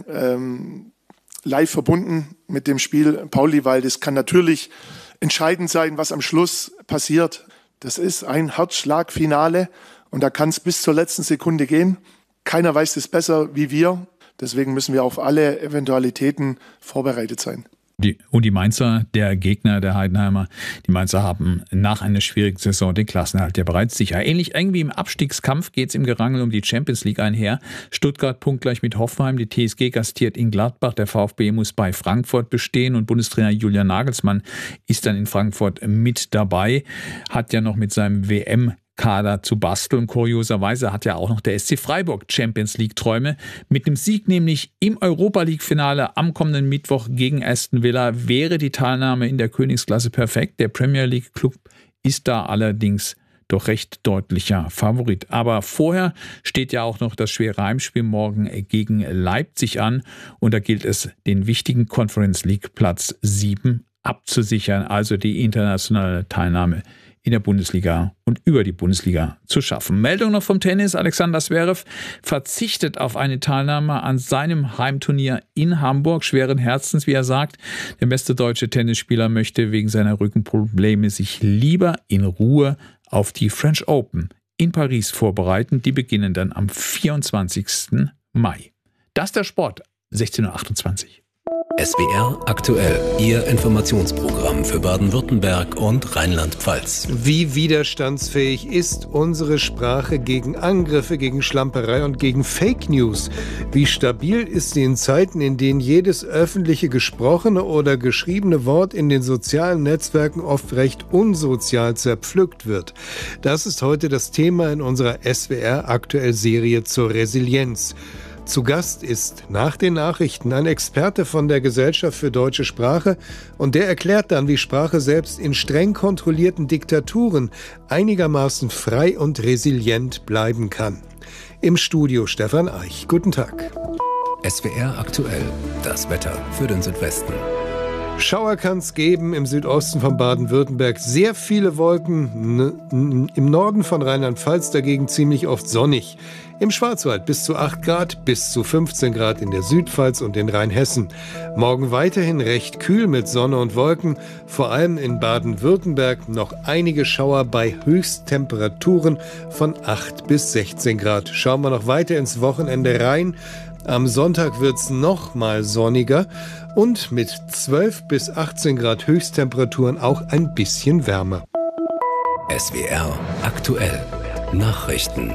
live verbunden mit dem Spiel Pauli, weil das kann natürlich entscheidend sein, was am Schluss passiert. Das ist ein Herzschlagfinale und da kann es bis zur letzten Sekunde gehen. Keiner weiß das besser wie wir. Deswegen müssen wir auf alle Eventualitäten vorbereitet sein. Die Mainzer, der Gegner der Heidenheimer, die Mainzer haben nach einer schwierigen Saison den Klassenerhalt ja bereits sicher. Ähnlich eng wie im Abstiegskampf geht es im Gerangel um die Champions League einher. Stuttgart punktgleich mit Hoffenheim, die TSG gastiert in Gladbach, der VfB muss bei Frankfurt bestehen und Bundestrainer Julian Nagelsmann ist dann in Frankfurt mit dabei, hat ja noch mit seinem WM-Kader zu basteln. Kurioserweise hat ja auch noch der SC Freiburg Champions League Träume. Mit dem Sieg nämlich im Europa League Finale am kommenden Mittwoch gegen Aston Villa wäre die Teilnahme in der Königsklasse perfekt. Der Premier League Club ist da allerdings doch recht deutlicher Favorit. Aber vorher steht ja auch noch das schwere Heimspiel morgen gegen Leipzig an und da gilt es, den wichtigen Conference League Platz 7 abzusichern, also die internationale Teilnahme in der Bundesliga und über die Bundesliga zu schaffen. Meldung noch vom Tennis. Alexander Zverev verzichtet auf eine Teilnahme an seinem Heimturnier in Hamburg. Schweren Herzens, wie er sagt. Der beste deutsche Tennisspieler möchte wegen seiner Rückenprobleme sich lieber in Ruhe auf die French Open in Paris vorbereiten. Die beginnen dann am 24. Mai. Das ist der Sport. 16:28 Uhr. SWR aktuell, Ihr Informationsprogramm für Baden-Württemberg und Rheinland-Pfalz. Wie widerstandsfähig ist unsere Sprache gegen Angriffe, gegen Schlamperei und gegen Fake News? Wie stabil ist sie in Zeiten, in denen jedes öffentliche gesprochene oder geschriebene Wort in den sozialen Netzwerken oft recht unsozial zerpflückt wird? Das ist heute das Thema in unserer SWR aktuell Serie zur Resilienz. Zu Gast ist nach den Nachrichten ein Experte von der Gesellschaft für deutsche Sprache und der erklärt dann, wie Sprache selbst in streng kontrollierten Diktaturen einigermaßen frei und resilient bleiben kann. Im Studio Stefan Eich. Guten Tag. SWR aktuell, das Wetter für den Südwesten. Schauer kann es geben im Südosten von Baden-Württemberg. Sehr viele Wolken. Im Norden von Rheinland-Pfalz dagegen ziemlich oft sonnig. Im Schwarzwald bis zu 8 Grad, bis zu 15 Grad in der Südpfalz und in Rheinhessen. Morgen weiterhin recht kühl mit Sonne und Wolken. Vor allem in Baden-Württemberg noch einige Schauer bei Höchsttemperaturen von 8 bis 16 Grad. Schauen wir noch weiter ins Wochenende rein. Am Sonntag wird es noch mal sonniger und mit 12 bis 18 Grad Höchsttemperaturen auch ein bisschen wärmer. SWR aktuell Nachrichten.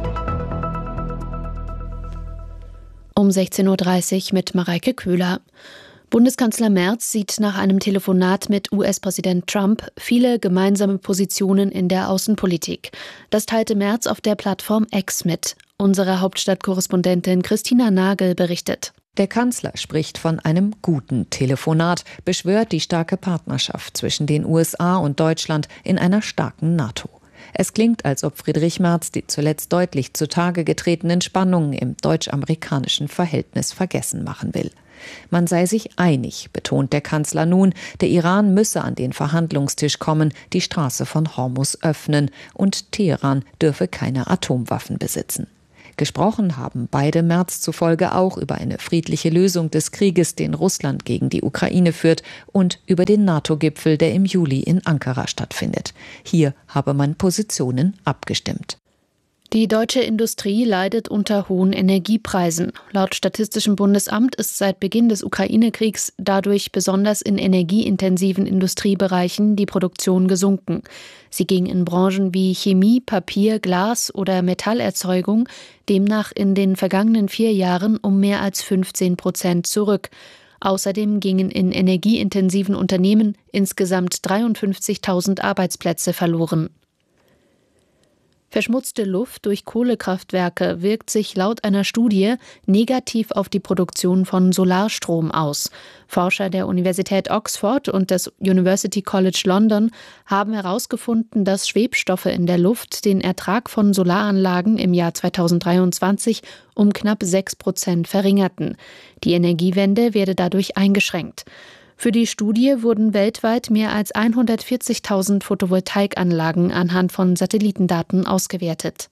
Um 16.30 Uhr mit Mareike Köhler. Bundeskanzler Merz sieht nach einem Telefonat mit US-Präsident Trump viele gemeinsame Positionen in der Außenpolitik. Das teilte Merz auf der Plattform X mit. Unsere Hauptstadtkorrespondentin Christina Nagel berichtet. Der Kanzler spricht von einem guten Telefonat, beschwört die starke Partnerschaft zwischen den USA und Deutschland in einer starken NATO. Es klingt, als ob Friedrich Merz die zuletzt deutlich zutage getretenen Spannungen im deutsch-amerikanischen Verhältnis vergessen machen will. Man sei sich einig, betont der Kanzler nun, der Iran müsse an den Verhandlungstisch kommen, die Straße von Hormuz öffnen und Teheran dürfe keine Atomwaffen besitzen. Gesprochen haben beide Merz zufolge auch über eine friedliche Lösung des Krieges, den Russland gegen die Ukraine führt, und über den NATO-Gipfel, der im Juli in Ankara stattfindet. Hier habe man Positionen abgestimmt. Die deutsche Industrie leidet unter hohen Energiepreisen. Laut Statistischem Bundesamt ist seit Beginn des Ukraine-Kriegs dadurch besonders in energieintensiven Industriebereichen die Produktion gesunken. Sie ging in Branchen wie Chemie, Papier, Glas oder Metallerzeugung demnach in den vergangenen 4 Jahren um mehr als 15% zurück. Außerdem gingen in energieintensiven Unternehmen insgesamt 53.000 Arbeitsplätze verloren. Verschmutzte Luft durch Kohlekraftwerke wirkt sich laut einer Studie negativ auf die Produktion von Solarstrom aus. Forscher der Universität Oxford und des University College London haben herausgefunden, dass Schwebstoffe in der Luft den Ertrag von Solaranlagen im Jahr 2023 um knapp 6% verringerten. Die Energiewende werde dadurch eingeschränkt. Für die Studie wurden weltweit mehr als 140.000 Photovoltaikanlagen anhand von Satellitendaten ausgewertet.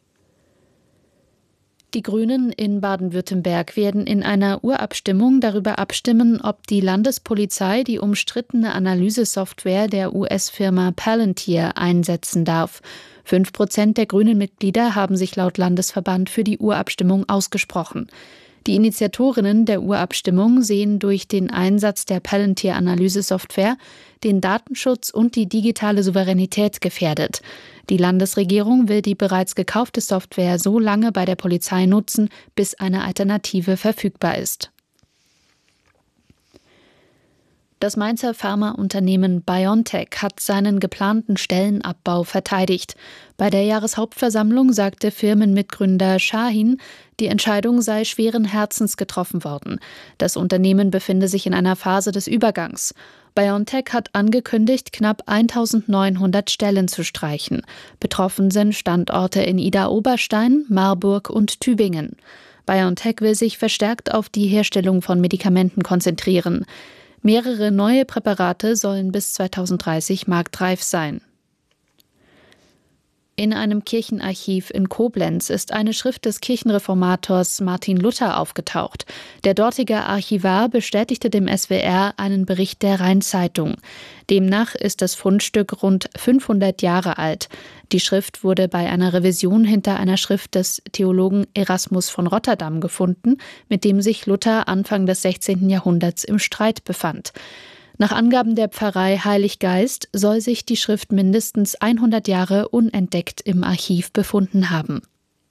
Die Grünen in Baden-Württemberg werden in einer Urabstimmung darüber abstimmen, ob die Landespolizei die umstrittene Analysesoftware der US-Firma Palantir einsetzen darf. 5% der grünen Mitglieder haben sich laut Landesverband für die Urabstimmung ausgesprochen. Die Initiatorinnen der Urabstimmung sehen durch den Einsatz der Palantir-Analysesoftware den Datenschutz und die digitale Souveränität gefährdet. Die Landesregierung will die bereits gekaufte Software so lange bei der Polizei nutzen, bis eine Alternative verfügbar ist. Das Mainzer Pharmaunternehmen BioNTech hat seinen geplanten Stellenabbau verteidigt. Bei der Jahreshauptversammlung sagte Firmenmitgründer Shahin, die Entscheidung sei schweren Herzens getroffen worden. Das Unternehmen befinde sich in einer Phase des Übergangs. BioNTech hat angekündigt, knapp 1.900 Stellen zu streichen. Betroffen sind Standorte in Idar-Oberstein, Marburg und Tübingen. BioNTech will sich verstärkt auf die Herstellung von Medikamenten konzentrieren. Mehrere neue Präparate sollen bis 2030 marktreif sein. In einem Kirchenarchiv in Koblenz ist eine Schrift des Kirchenreformators Martin Luther aufgetaucht. Der dortige Archivar bestätigte dem SWR einen Bericht der Rhein-Zeitung. Demnach ist das Fundstück rund 500 Jahre alt. Die Schrift wurde bei einer Revision hinter einer Schrift des Theologen Erasmus von Rotterdam gefunden, mit dem sich Luther Anfang des 16. Jahrhunderts im Streit befand. Nach Angaben der Pfarrei Heiliggeist soll sich die Schrift mindestens 100 Jahre unentdeckt im Archiv befunden haben.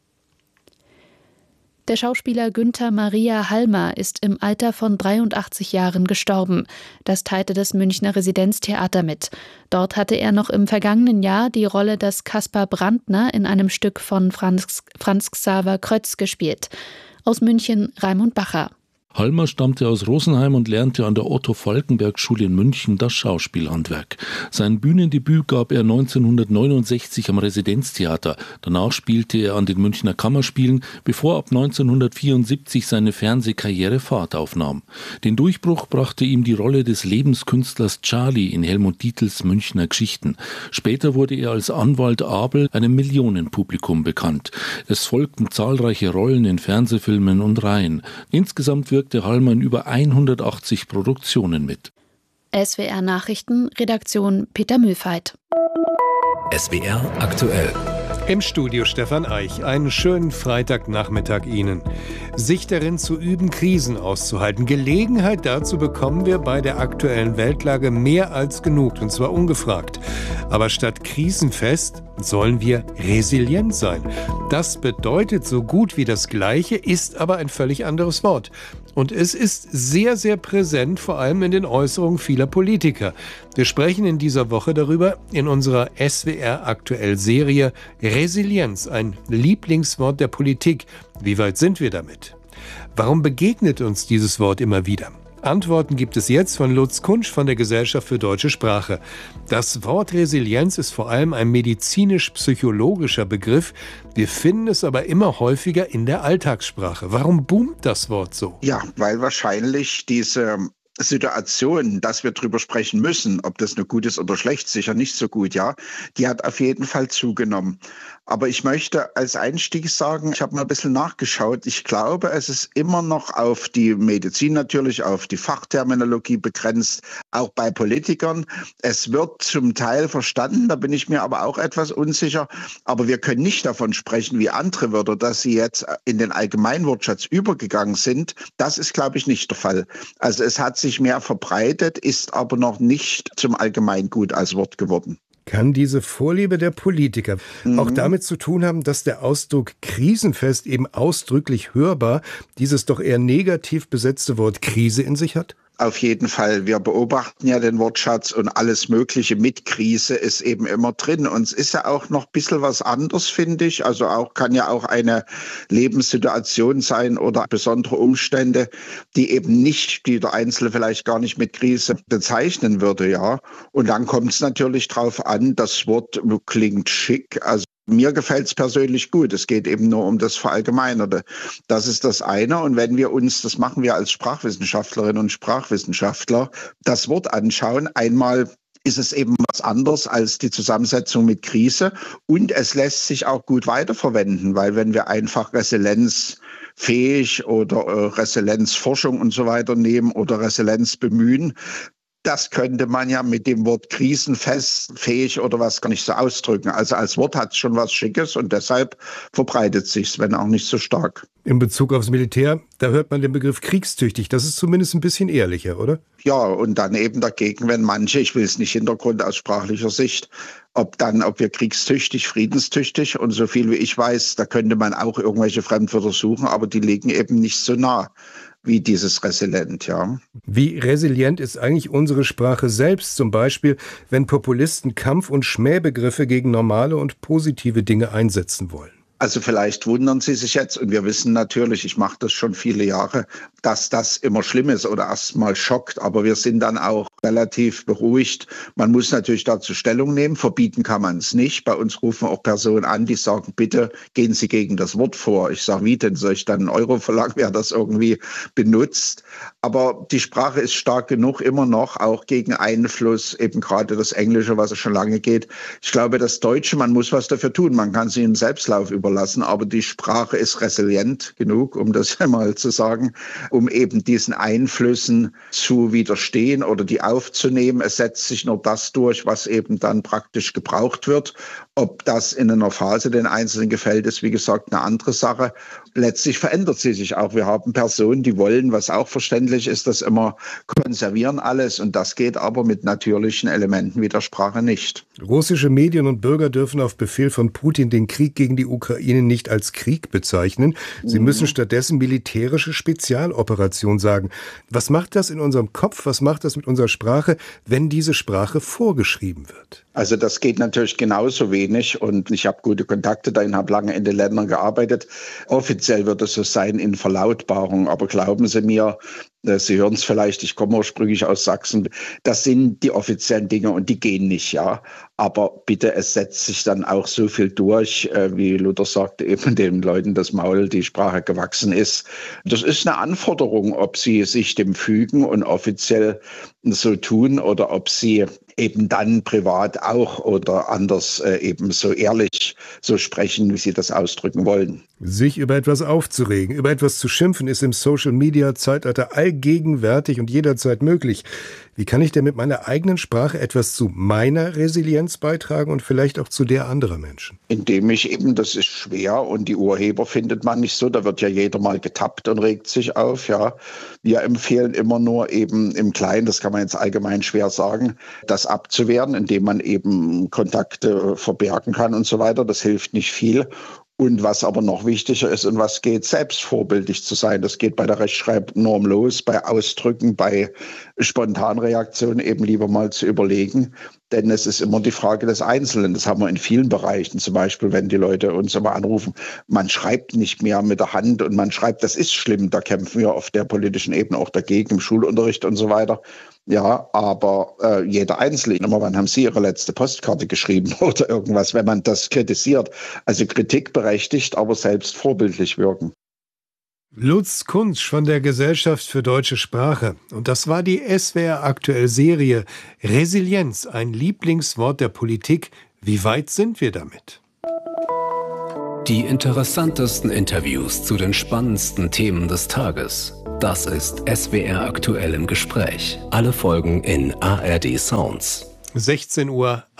Der Schauspieler Günther Maria Halmer ist im Alter von 83 Jahren gestorben. Das teilte das Münchner Residenztheater mit. Dort hatte er noch im vergangenen Jahr die Rolle des Kaspar Brandner in einem Stück von Franz Xaver Krötz gespielt. Aus München Raimund Bacher. Halmer stammte aus Rosenheim und lernte an der Otto-Falckenberg-Schule in München das Schauspielhandwerk. Sein Bühnendebüt gab er 1969 am Residenztheater. Danach spielte er an den Münchner Kammerspielen, bevor ab 1974 seine Fernsehkarriere Fahrt aufnahm. Den Durchbruch brachte ihm die Rolle des Lebenskünstlers Charlie in Helmut Dietls Münchner Geschichten. Später wurde er als Anwalt Abel einem Millionenpublikum bekannt. Es folgten zahlreiche Rollen in Fernsehfilmen und Reihen. Insgesamt wirkte Halmer in über 180 Produktionen mit. SWR Nachrichten, Redaktion Peter Mühlfeit. SWR aktuell. Im Studio Stefan Eich. Einen schönen Freitagnachmittag Ihnen. Sich darin zu üben, Krisen auszuhalten. Gelegenheit dazu bekommen wir bei der aktuellen Weltlage mehr als genug, und zwar ungefragt. Aber statt krisenfest sollen wir resilient sein. Das bedeutet so gut wie das Gleiche, ist aber ein völlig anderes Wort. Und es ist sehr, sehr präsent, vor allem in den Äußerungen vieler Politiker. Wir sprechen in dieser Woche darüber in unserer SWR aktuell Serie Resilienz, ein Lieblingswort der Politik. Wie weit sind wir damit? Warum begegnet uns dieses Wort immer wieder? Antworten gibt es jetzt von Lutz Kunsch von der Gesellschaft für Deutsche Sprache. Das Wort Resilienz ist vor allem ein medizinisch-psychologischer Begriff. Wir finden es aber immer häufiger in der Alltagssprache. Warum boomt das Wort so? Ja, weil wahrscheinlich diese Situation, dass wir drüber sprechen müssen, ob das nur gut ist oder schlecht, sicher nicht so gut, ja, die hat auf jeden Fall zugenommen. Aber ich möchte als Einstieg sagen, ich habe mal ein bisschen nachgeschaut. Ich glaube, es ist immer noch auf die Medizin natürlich, auf die Fachterminologie begrenzt, auch bei Politikern. Es wird zum Teil verstanden, da bin ich mir aber auch etwas unsicher. Aber wir können nicht davon sprechen, wie andere Wörter, dass sie jetzt in den Allgemeinwortschatz übergegangen sind. Das ist, glaube ich, nicht der Fall. Also es hat sich mehr verbreitet, ist aber noch nicht zum Allgemeingut als Wort geworden. Kann diese Vorliebe der Politiker auch damit zu tun haben, dass der Ausdruck krisenfest eben ausdrücklich hörbar dieses doch eher negativ besetzte Wort Krise in sich hat? Auf jeden Fall. Wir beobachten ja den Wortschatz und alles Mögliche mit Krise ist eben immer drin. Und es ist ja auch noch ein bisschen was anderes, finde ich. Also kann ja auch eine Lebenssituation sein oder besondere Umstände, die eben nicht, die der Einzelne vielleicht gar nicht mit Krise bezeichnen würde, ja. Und dann kommt es natürlich drauf an, das Wort klingt schick, also mir gefällt es persönlich gut. Es geht eben nur um das Verallgemeinerte. Das ist das eine. Und wenn wir uns, das machen wir als Sprachwissenschaftlerinnen und Sprachwissenschaftler, das Wort anschauen, einmal ist es eben was anderes als die Zusammensetzung mit Krise. Und es lässt sich auch gut weiterverwenden, weil wenn wir einfach resilienzfähig oder Resilienzforschung und so weiter nehmen oder Resilienz bemühen, das könnte man ja mit dem Wort krisenfähig oder was gar nicht so ausdrücken. Also als Wort hat es schon was Schickes und deshalb verbreitet sich's, wenn auch nicht so stark. In Bezug aufs Militär, da hört man den Begriff kriegstüchtig. Das ist zumindest ein bisschen ehrlicher, oder? Ja, und dann eben dagegen, wenn manche, ich will es nicht Hintergrund aus sprachlicher Sicht, ob wir kriegstüchtig, friedenstüchtig und so viel wie ich weiß, da könnte man auch irgendwelche Fremdwörter suchen, aber die liegen eben nicht so nah wie dieses resilient, ja. Wie resilient ist eigentlich unsere Sprache selbst, zum Beispiel, wenn Populisten Kampf- und Schmähbegriffe gegen normale und positive Dinge einsetzen wollen? Also vielleicht wundern Sie sich jetzt, und wir wissen natürlich, ich mache das schon viele Jahre, dass das immer schlimm ist oder erstmal schockt, aber wir sind dann auch relativ beruhigt. Man muss natürlich dazu Stellung nehmen, verbieten kann man es nicht. Bei uns rufen auch Personen an, die sagen, bitte gehen Sie gegen das Wort vor. Ich sage, wie denn, soll ich dann einen Euro verlangen, wer das irgendwie benutzt? Aber die Sprache ist stark genug immer noch, auch gegen Einfluss, eben gerade das Englische, was es schon lange geht. Ich glaube, das Deutsche, man muss was dafür tun, man kann sich im Selbstlauf überlassen, aber die Sprache ist resilient genug, um das mal zu sagen, um eben diesen Einflüssen zu widerstehen oder die aufzunehmen. Es setzt sich nur das durch, was eben dann praktisch gebraucht wird. Ob das in einer Phase den Einzelnen gefällt, ist wie gesagt eine andere Sache. Letztlich verändert sie sich auch. Wir haben Personen, die wollen, was auch verständlich ist, das immer konservieren alles. Und das geht aber mit natürlichen Elementen wie der Sprache nicht. Russische Medien und Bürger dürfen auf Befehl von Putin den Krieg gegen die Ukraine nicht als Krieg bezeichnen. Sie müssen stattdessen militärische Spezialoperation sagen. Was macht das in unserem Kopf? Was macht das mit unserer Sprache, wenn diese Sprache vorgeschrieben wird? Also das geht natürlich genauso wenig und ich habe gute Kontakte dahin, habe lange in den Ländern gearbeitet. Offiziell wird es so sein in Verlautbarung, aber glauben Sie mir, Sie hören es vielleicht, ich komme ursprünglich aus Sachsen, das sind die offiziellen Dinge und die gehen nicht, ja. Aber bitte, es setzt sich dann auch so viel durch, wie Luther sagte, eben den Leuten das Maul, die Sprache gewachsen ist. Das ist eine Anforderung, ob sie sich dem fügen und offiziell so tun oder ob sie eben dann privat auch oder anders eben so ehrlich so sprechen, wie sie das ausdrücken wollen. Sich über etwas aufzuregen, über etwas zu schimpfen, ist im Social-Media-Zeitalter allgegenwärtig und jederzeit möglich. Wie kann ich denn mit meiner eigenen Sprache etwas zu meiner Resilienz beitragen und vielleicht auch zu der anderer Menschen? Indem ich eben, das ist schwer und die Urheber findet man nicht so, da wird ja jeder mal getappt und regt sich auf, ja. Wir empfehlen immer nur eben im Kleinen, das kann man jetzt allgemein schwer sagen, das abzuwehren, indem man eben Kontakte verbergen kann und so weiter. Das hilft nicht viel. Und was aber noch wichtiger ist und was geht, selbst vorbildlich zu sein. Das geht bei der Rechtschreibnorm los, bei Ausdrücken, bei Spontanreaktionen eben lieber mal zu überlegen. Denn es ist immer die Frage des Einzelnen. Das haben wir in vielen Bereichen. Zum Beispiel, wenn die Leute uns immer anrufen, man schreibt nicht mehr mit der Hand und man schreibt, das ist schlimm. Da kämpfen wir auf der politischen Ebene auch dagegen, im Schulunterricht und so weiter. Ja, aber jeder Einzelne, immer wann haben Sie Ihre letzte Postkarte geschrieben oder irgendwas, wenn man das kritisiert. Also Kritik berechtigt, aber selbst vorbildlich wirken. Lutz Kunsch von der Gesellschaft für Deutsche Sprache. Und das war die SWR-Aktuell-Serie Resilienz, ein Lieblingswort der Politik. Wie weit sind wir damit? Die interessantesten Interviews zu den spannendsten Themen des Tages. Das ist SWR Aktuell im Gespräch. Alle Folgen in ARD Sounds. 16:41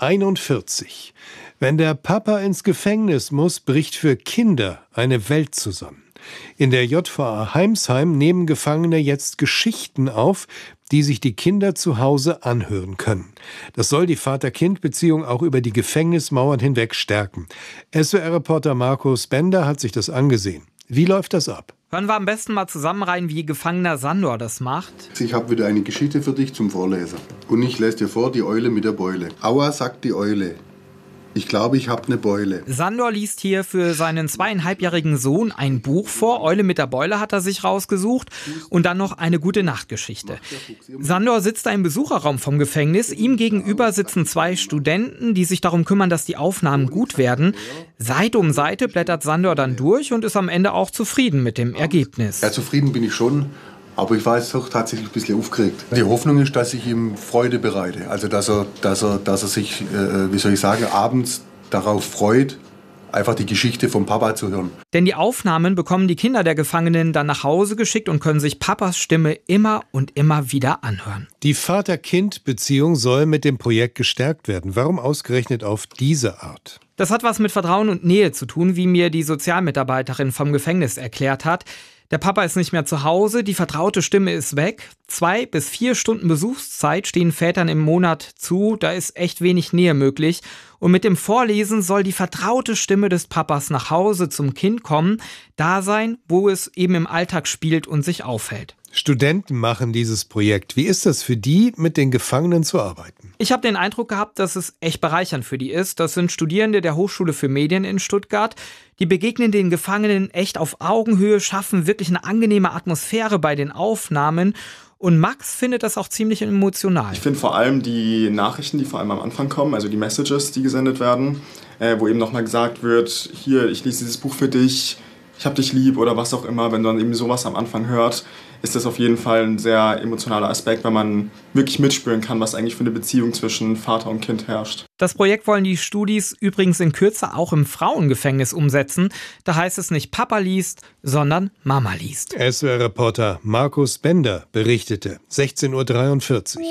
Uhr. Wenn der Papa ins Gefängnis muss, bricht für Kinder eine Welt zusammen. In der JVA Heimsheim nehmen Gefangene jetzt Geschichten auf, die sich die Kinder zu Hause anhören können. Das soll die Vater-Kind-Beziehung auch über die Gefängnismauern hinweg stärken. SWR-Reporter Markus Bender hat sich das angesehen. Wie läuft das ab? Hören wir am besten mal zusammen rein, wie Gefangener Sandor das macht. Ich habe wieder eine Geschichte für dich zum Vorlesen. Und ich lese dir vor, die Eule mit der Beule. Aua, sagt die Eule. Ich glaube, ich habe eine Beule. Sandor liest hier für seinen 2,5-jährigen Sohn ein Buch vor. Eule mit der Beule hat er sich rausgesucht. Und dann noch eine Gute-Nacht-Geschichte. Sandor sitzt da im Besucherraum vom Gefängnis. Ihm gegenüber sitzen 2 Studenten, die sich darum kümmern, dass die Aufnahmen gut werden. Seite um Seite blättert Sandor dann durch und ist am Ende auch zufrieden mit dem Ergebnis. Ja, zufrieden bin ich schon. Aber ich war jetzt doch tatsächlich ein bisschen aufgeregt. Die Hoffnung ist, dass ich ihm Freude bereite. Also dass er sich, wie soll ich sagen, abends darauf freut, einfach die Geschichte vom Papa zu hören. Denn die Aufnahmen bekommen die Kinder der Gefangenen dann nach Hause geschickt und können sich Papas Stimme immer und immer wieder anhören. Die Vater-Kind-Beziehung soll mit dem Projekt gestärkt werden. Warum ausgerechnet auf diese Art? Das hat was mit Vertrauen und Nähe zu tun, wie mir die Sozialmitarbeiterin vom Gefängnis erklärt hat. Der Papa ist nicht mehr zu Hause, die vertraute Stimme ist weg. 2 bis 4 Stunden Besuchszeit stehen Vätern im Monat zu, da ist echt wenig Nähe möglich. Und mit dem Vorlesen soll die vertraute Stimme des Papas nach Hause zum Kind kommen, da sein, wo es eben im Alltag spielt und sich aufhält. Studenten machen dieses Projekt. Wie ist das für die, mit den Gefangenen zu arbeiten? Ich habe den Eindruck gehabt, dass es echt bereichernd für die ist. Das sind Studierende der Hochschule für Medien in Stuttgart. Die begegnen den Gefangenen echt auf Augenhöhe, schaffen wirklich eine angenehme Atmosphäre bei den Aufnahmen. Und Max findet das auch ziemlich emotional. Ich finde vor allem die Nachrichten, die vor allem am Anfang kommen, also die Messages, die gesendet werden, wo eben nochmal gesagt wird, hier, ich lese dieses Buch für dich, ich hab dich lieb oder was auch immer. Wenn man eben sowas am Anfang hört, ist das auf jeden Fall ein sehr emotionaler Aspekt, weil man wirklich mitspüren kann, was eigentlich für eine Beziehung zwischen Vater und Kind herrscht. Das Projekt wollen die Studis übrigens in Kürze auch im Frauengefängnis umsetzen. Da heißt es nicht Papa liest, sondern Mama liest. SWR-Reporter Markus Bender berichtete. 16:43 Uhr.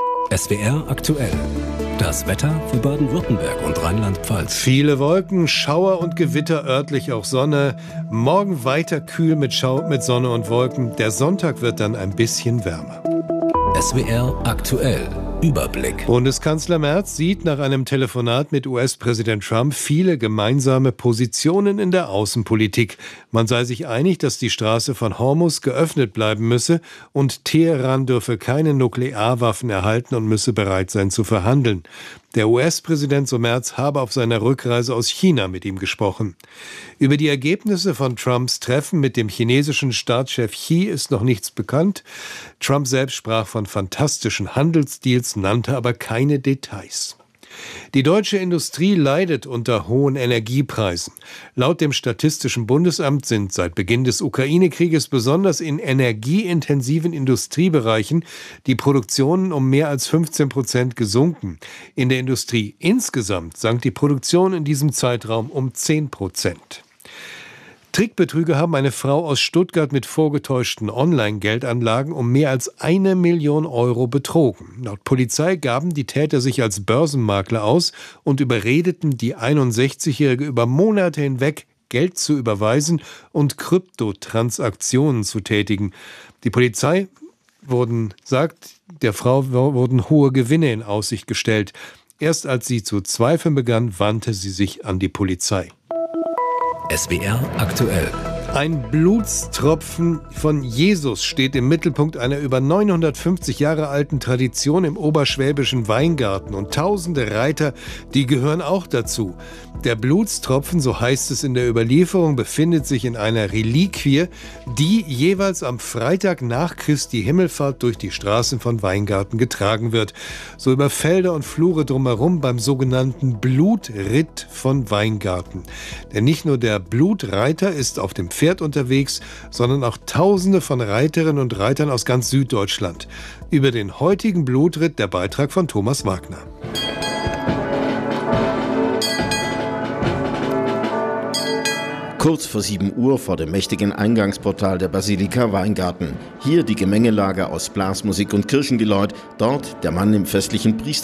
SWR aktuell. Das Wetter für Baden-Württemberg und Rheinland-Pfalz. Viele Wolken, Schauer und Gewitter, örtlich auch Sonne. Morgen weiter kühl mit Sonne und Wolken. Der Sonntag wird dann ein bisschen wärmer. SWR aktuell. Überblick. Bundeskanzler Merz sieht nach einem Telefonat mit US-Präsident Trump viele gemeinsame Positionen in der Außenpolitik. Man sei sich einig, dass die Straße von Hormuz geöffnet bleiben müsse und Teheran dürfe keine Nuklearwaffen erhalten und müsse bereit sein zu verhandeln. Der US-Präsident so Merz habe auf seiner Rückreise aus China mit ihm gesprochen. Über die Ergebnisse von Trumps Treffen mit dem chinesischen Staatschef Xi ist noch nichts bekannt. Trump selbst sprach von fantastischen Handelsdeals, nannte aber keine Details. Die deutsche Industrie leidet unter hohen Energiepreisen. Laut dem Statistischen Bundesamt sind seit Beginn des Ukraine-Krieges besonders in energieintensiven Industriebereichen die Produktionen um mehr als 15% gesunken. In der Industrie insgesamt sank die Produktion in diesem Zeitraum um 10%. Trickbetrüger haben eine Frau aus Stuttgart mit vorgetäuschten Online-Geldanlagen um mehr als 1 Million Euro betrogen. Laut Polizei gaben die Täter sich als Börsenmakler aus und überredeten die 61-Jährige über Monate hinweg, Geld zu überweisen und Kryptotransaktionen zu tätigen. Die Polizei sagt, der Frau wurden hohe Gewinne in Aussicht gestellt. Erst als sie zu zweifeln begann, wandte sie sich an die Polizei. SWR aktuell. Ein Blutstropfen von Jesus steht im Mittelpunkt einer über 950 Jahre alten Tradition im oberschwäbischen Weingarten. Und tausende Reiter, die gehören auch dazu. Der Blutstropfen, so heißt es in der Überlieferung, befindet sich in einer Reliquie, die jeweils am Freitag nach Christi Himmelfahrt durch die Straßen von Weingarten getragen wird. So über Felder und Flure drumherum beim sogenannten Blutritt von Weingarten. Denn nicht nur der Blutreiter ist auf dem Pferd unterwegs, sondern auch Tausende von Reiterinnen und Reitern aus ganz Süddeutschland. Über den heutigen Blutritt der Beitrag von Thomas Wagner. Kurz vor 7 Uhr vor dem mächtigen Eingangsportal der Basilika Weingarten. Hier die Gemengelage aus Blasmusik und Kirchengeläut, dort der Mann im festlichen Priester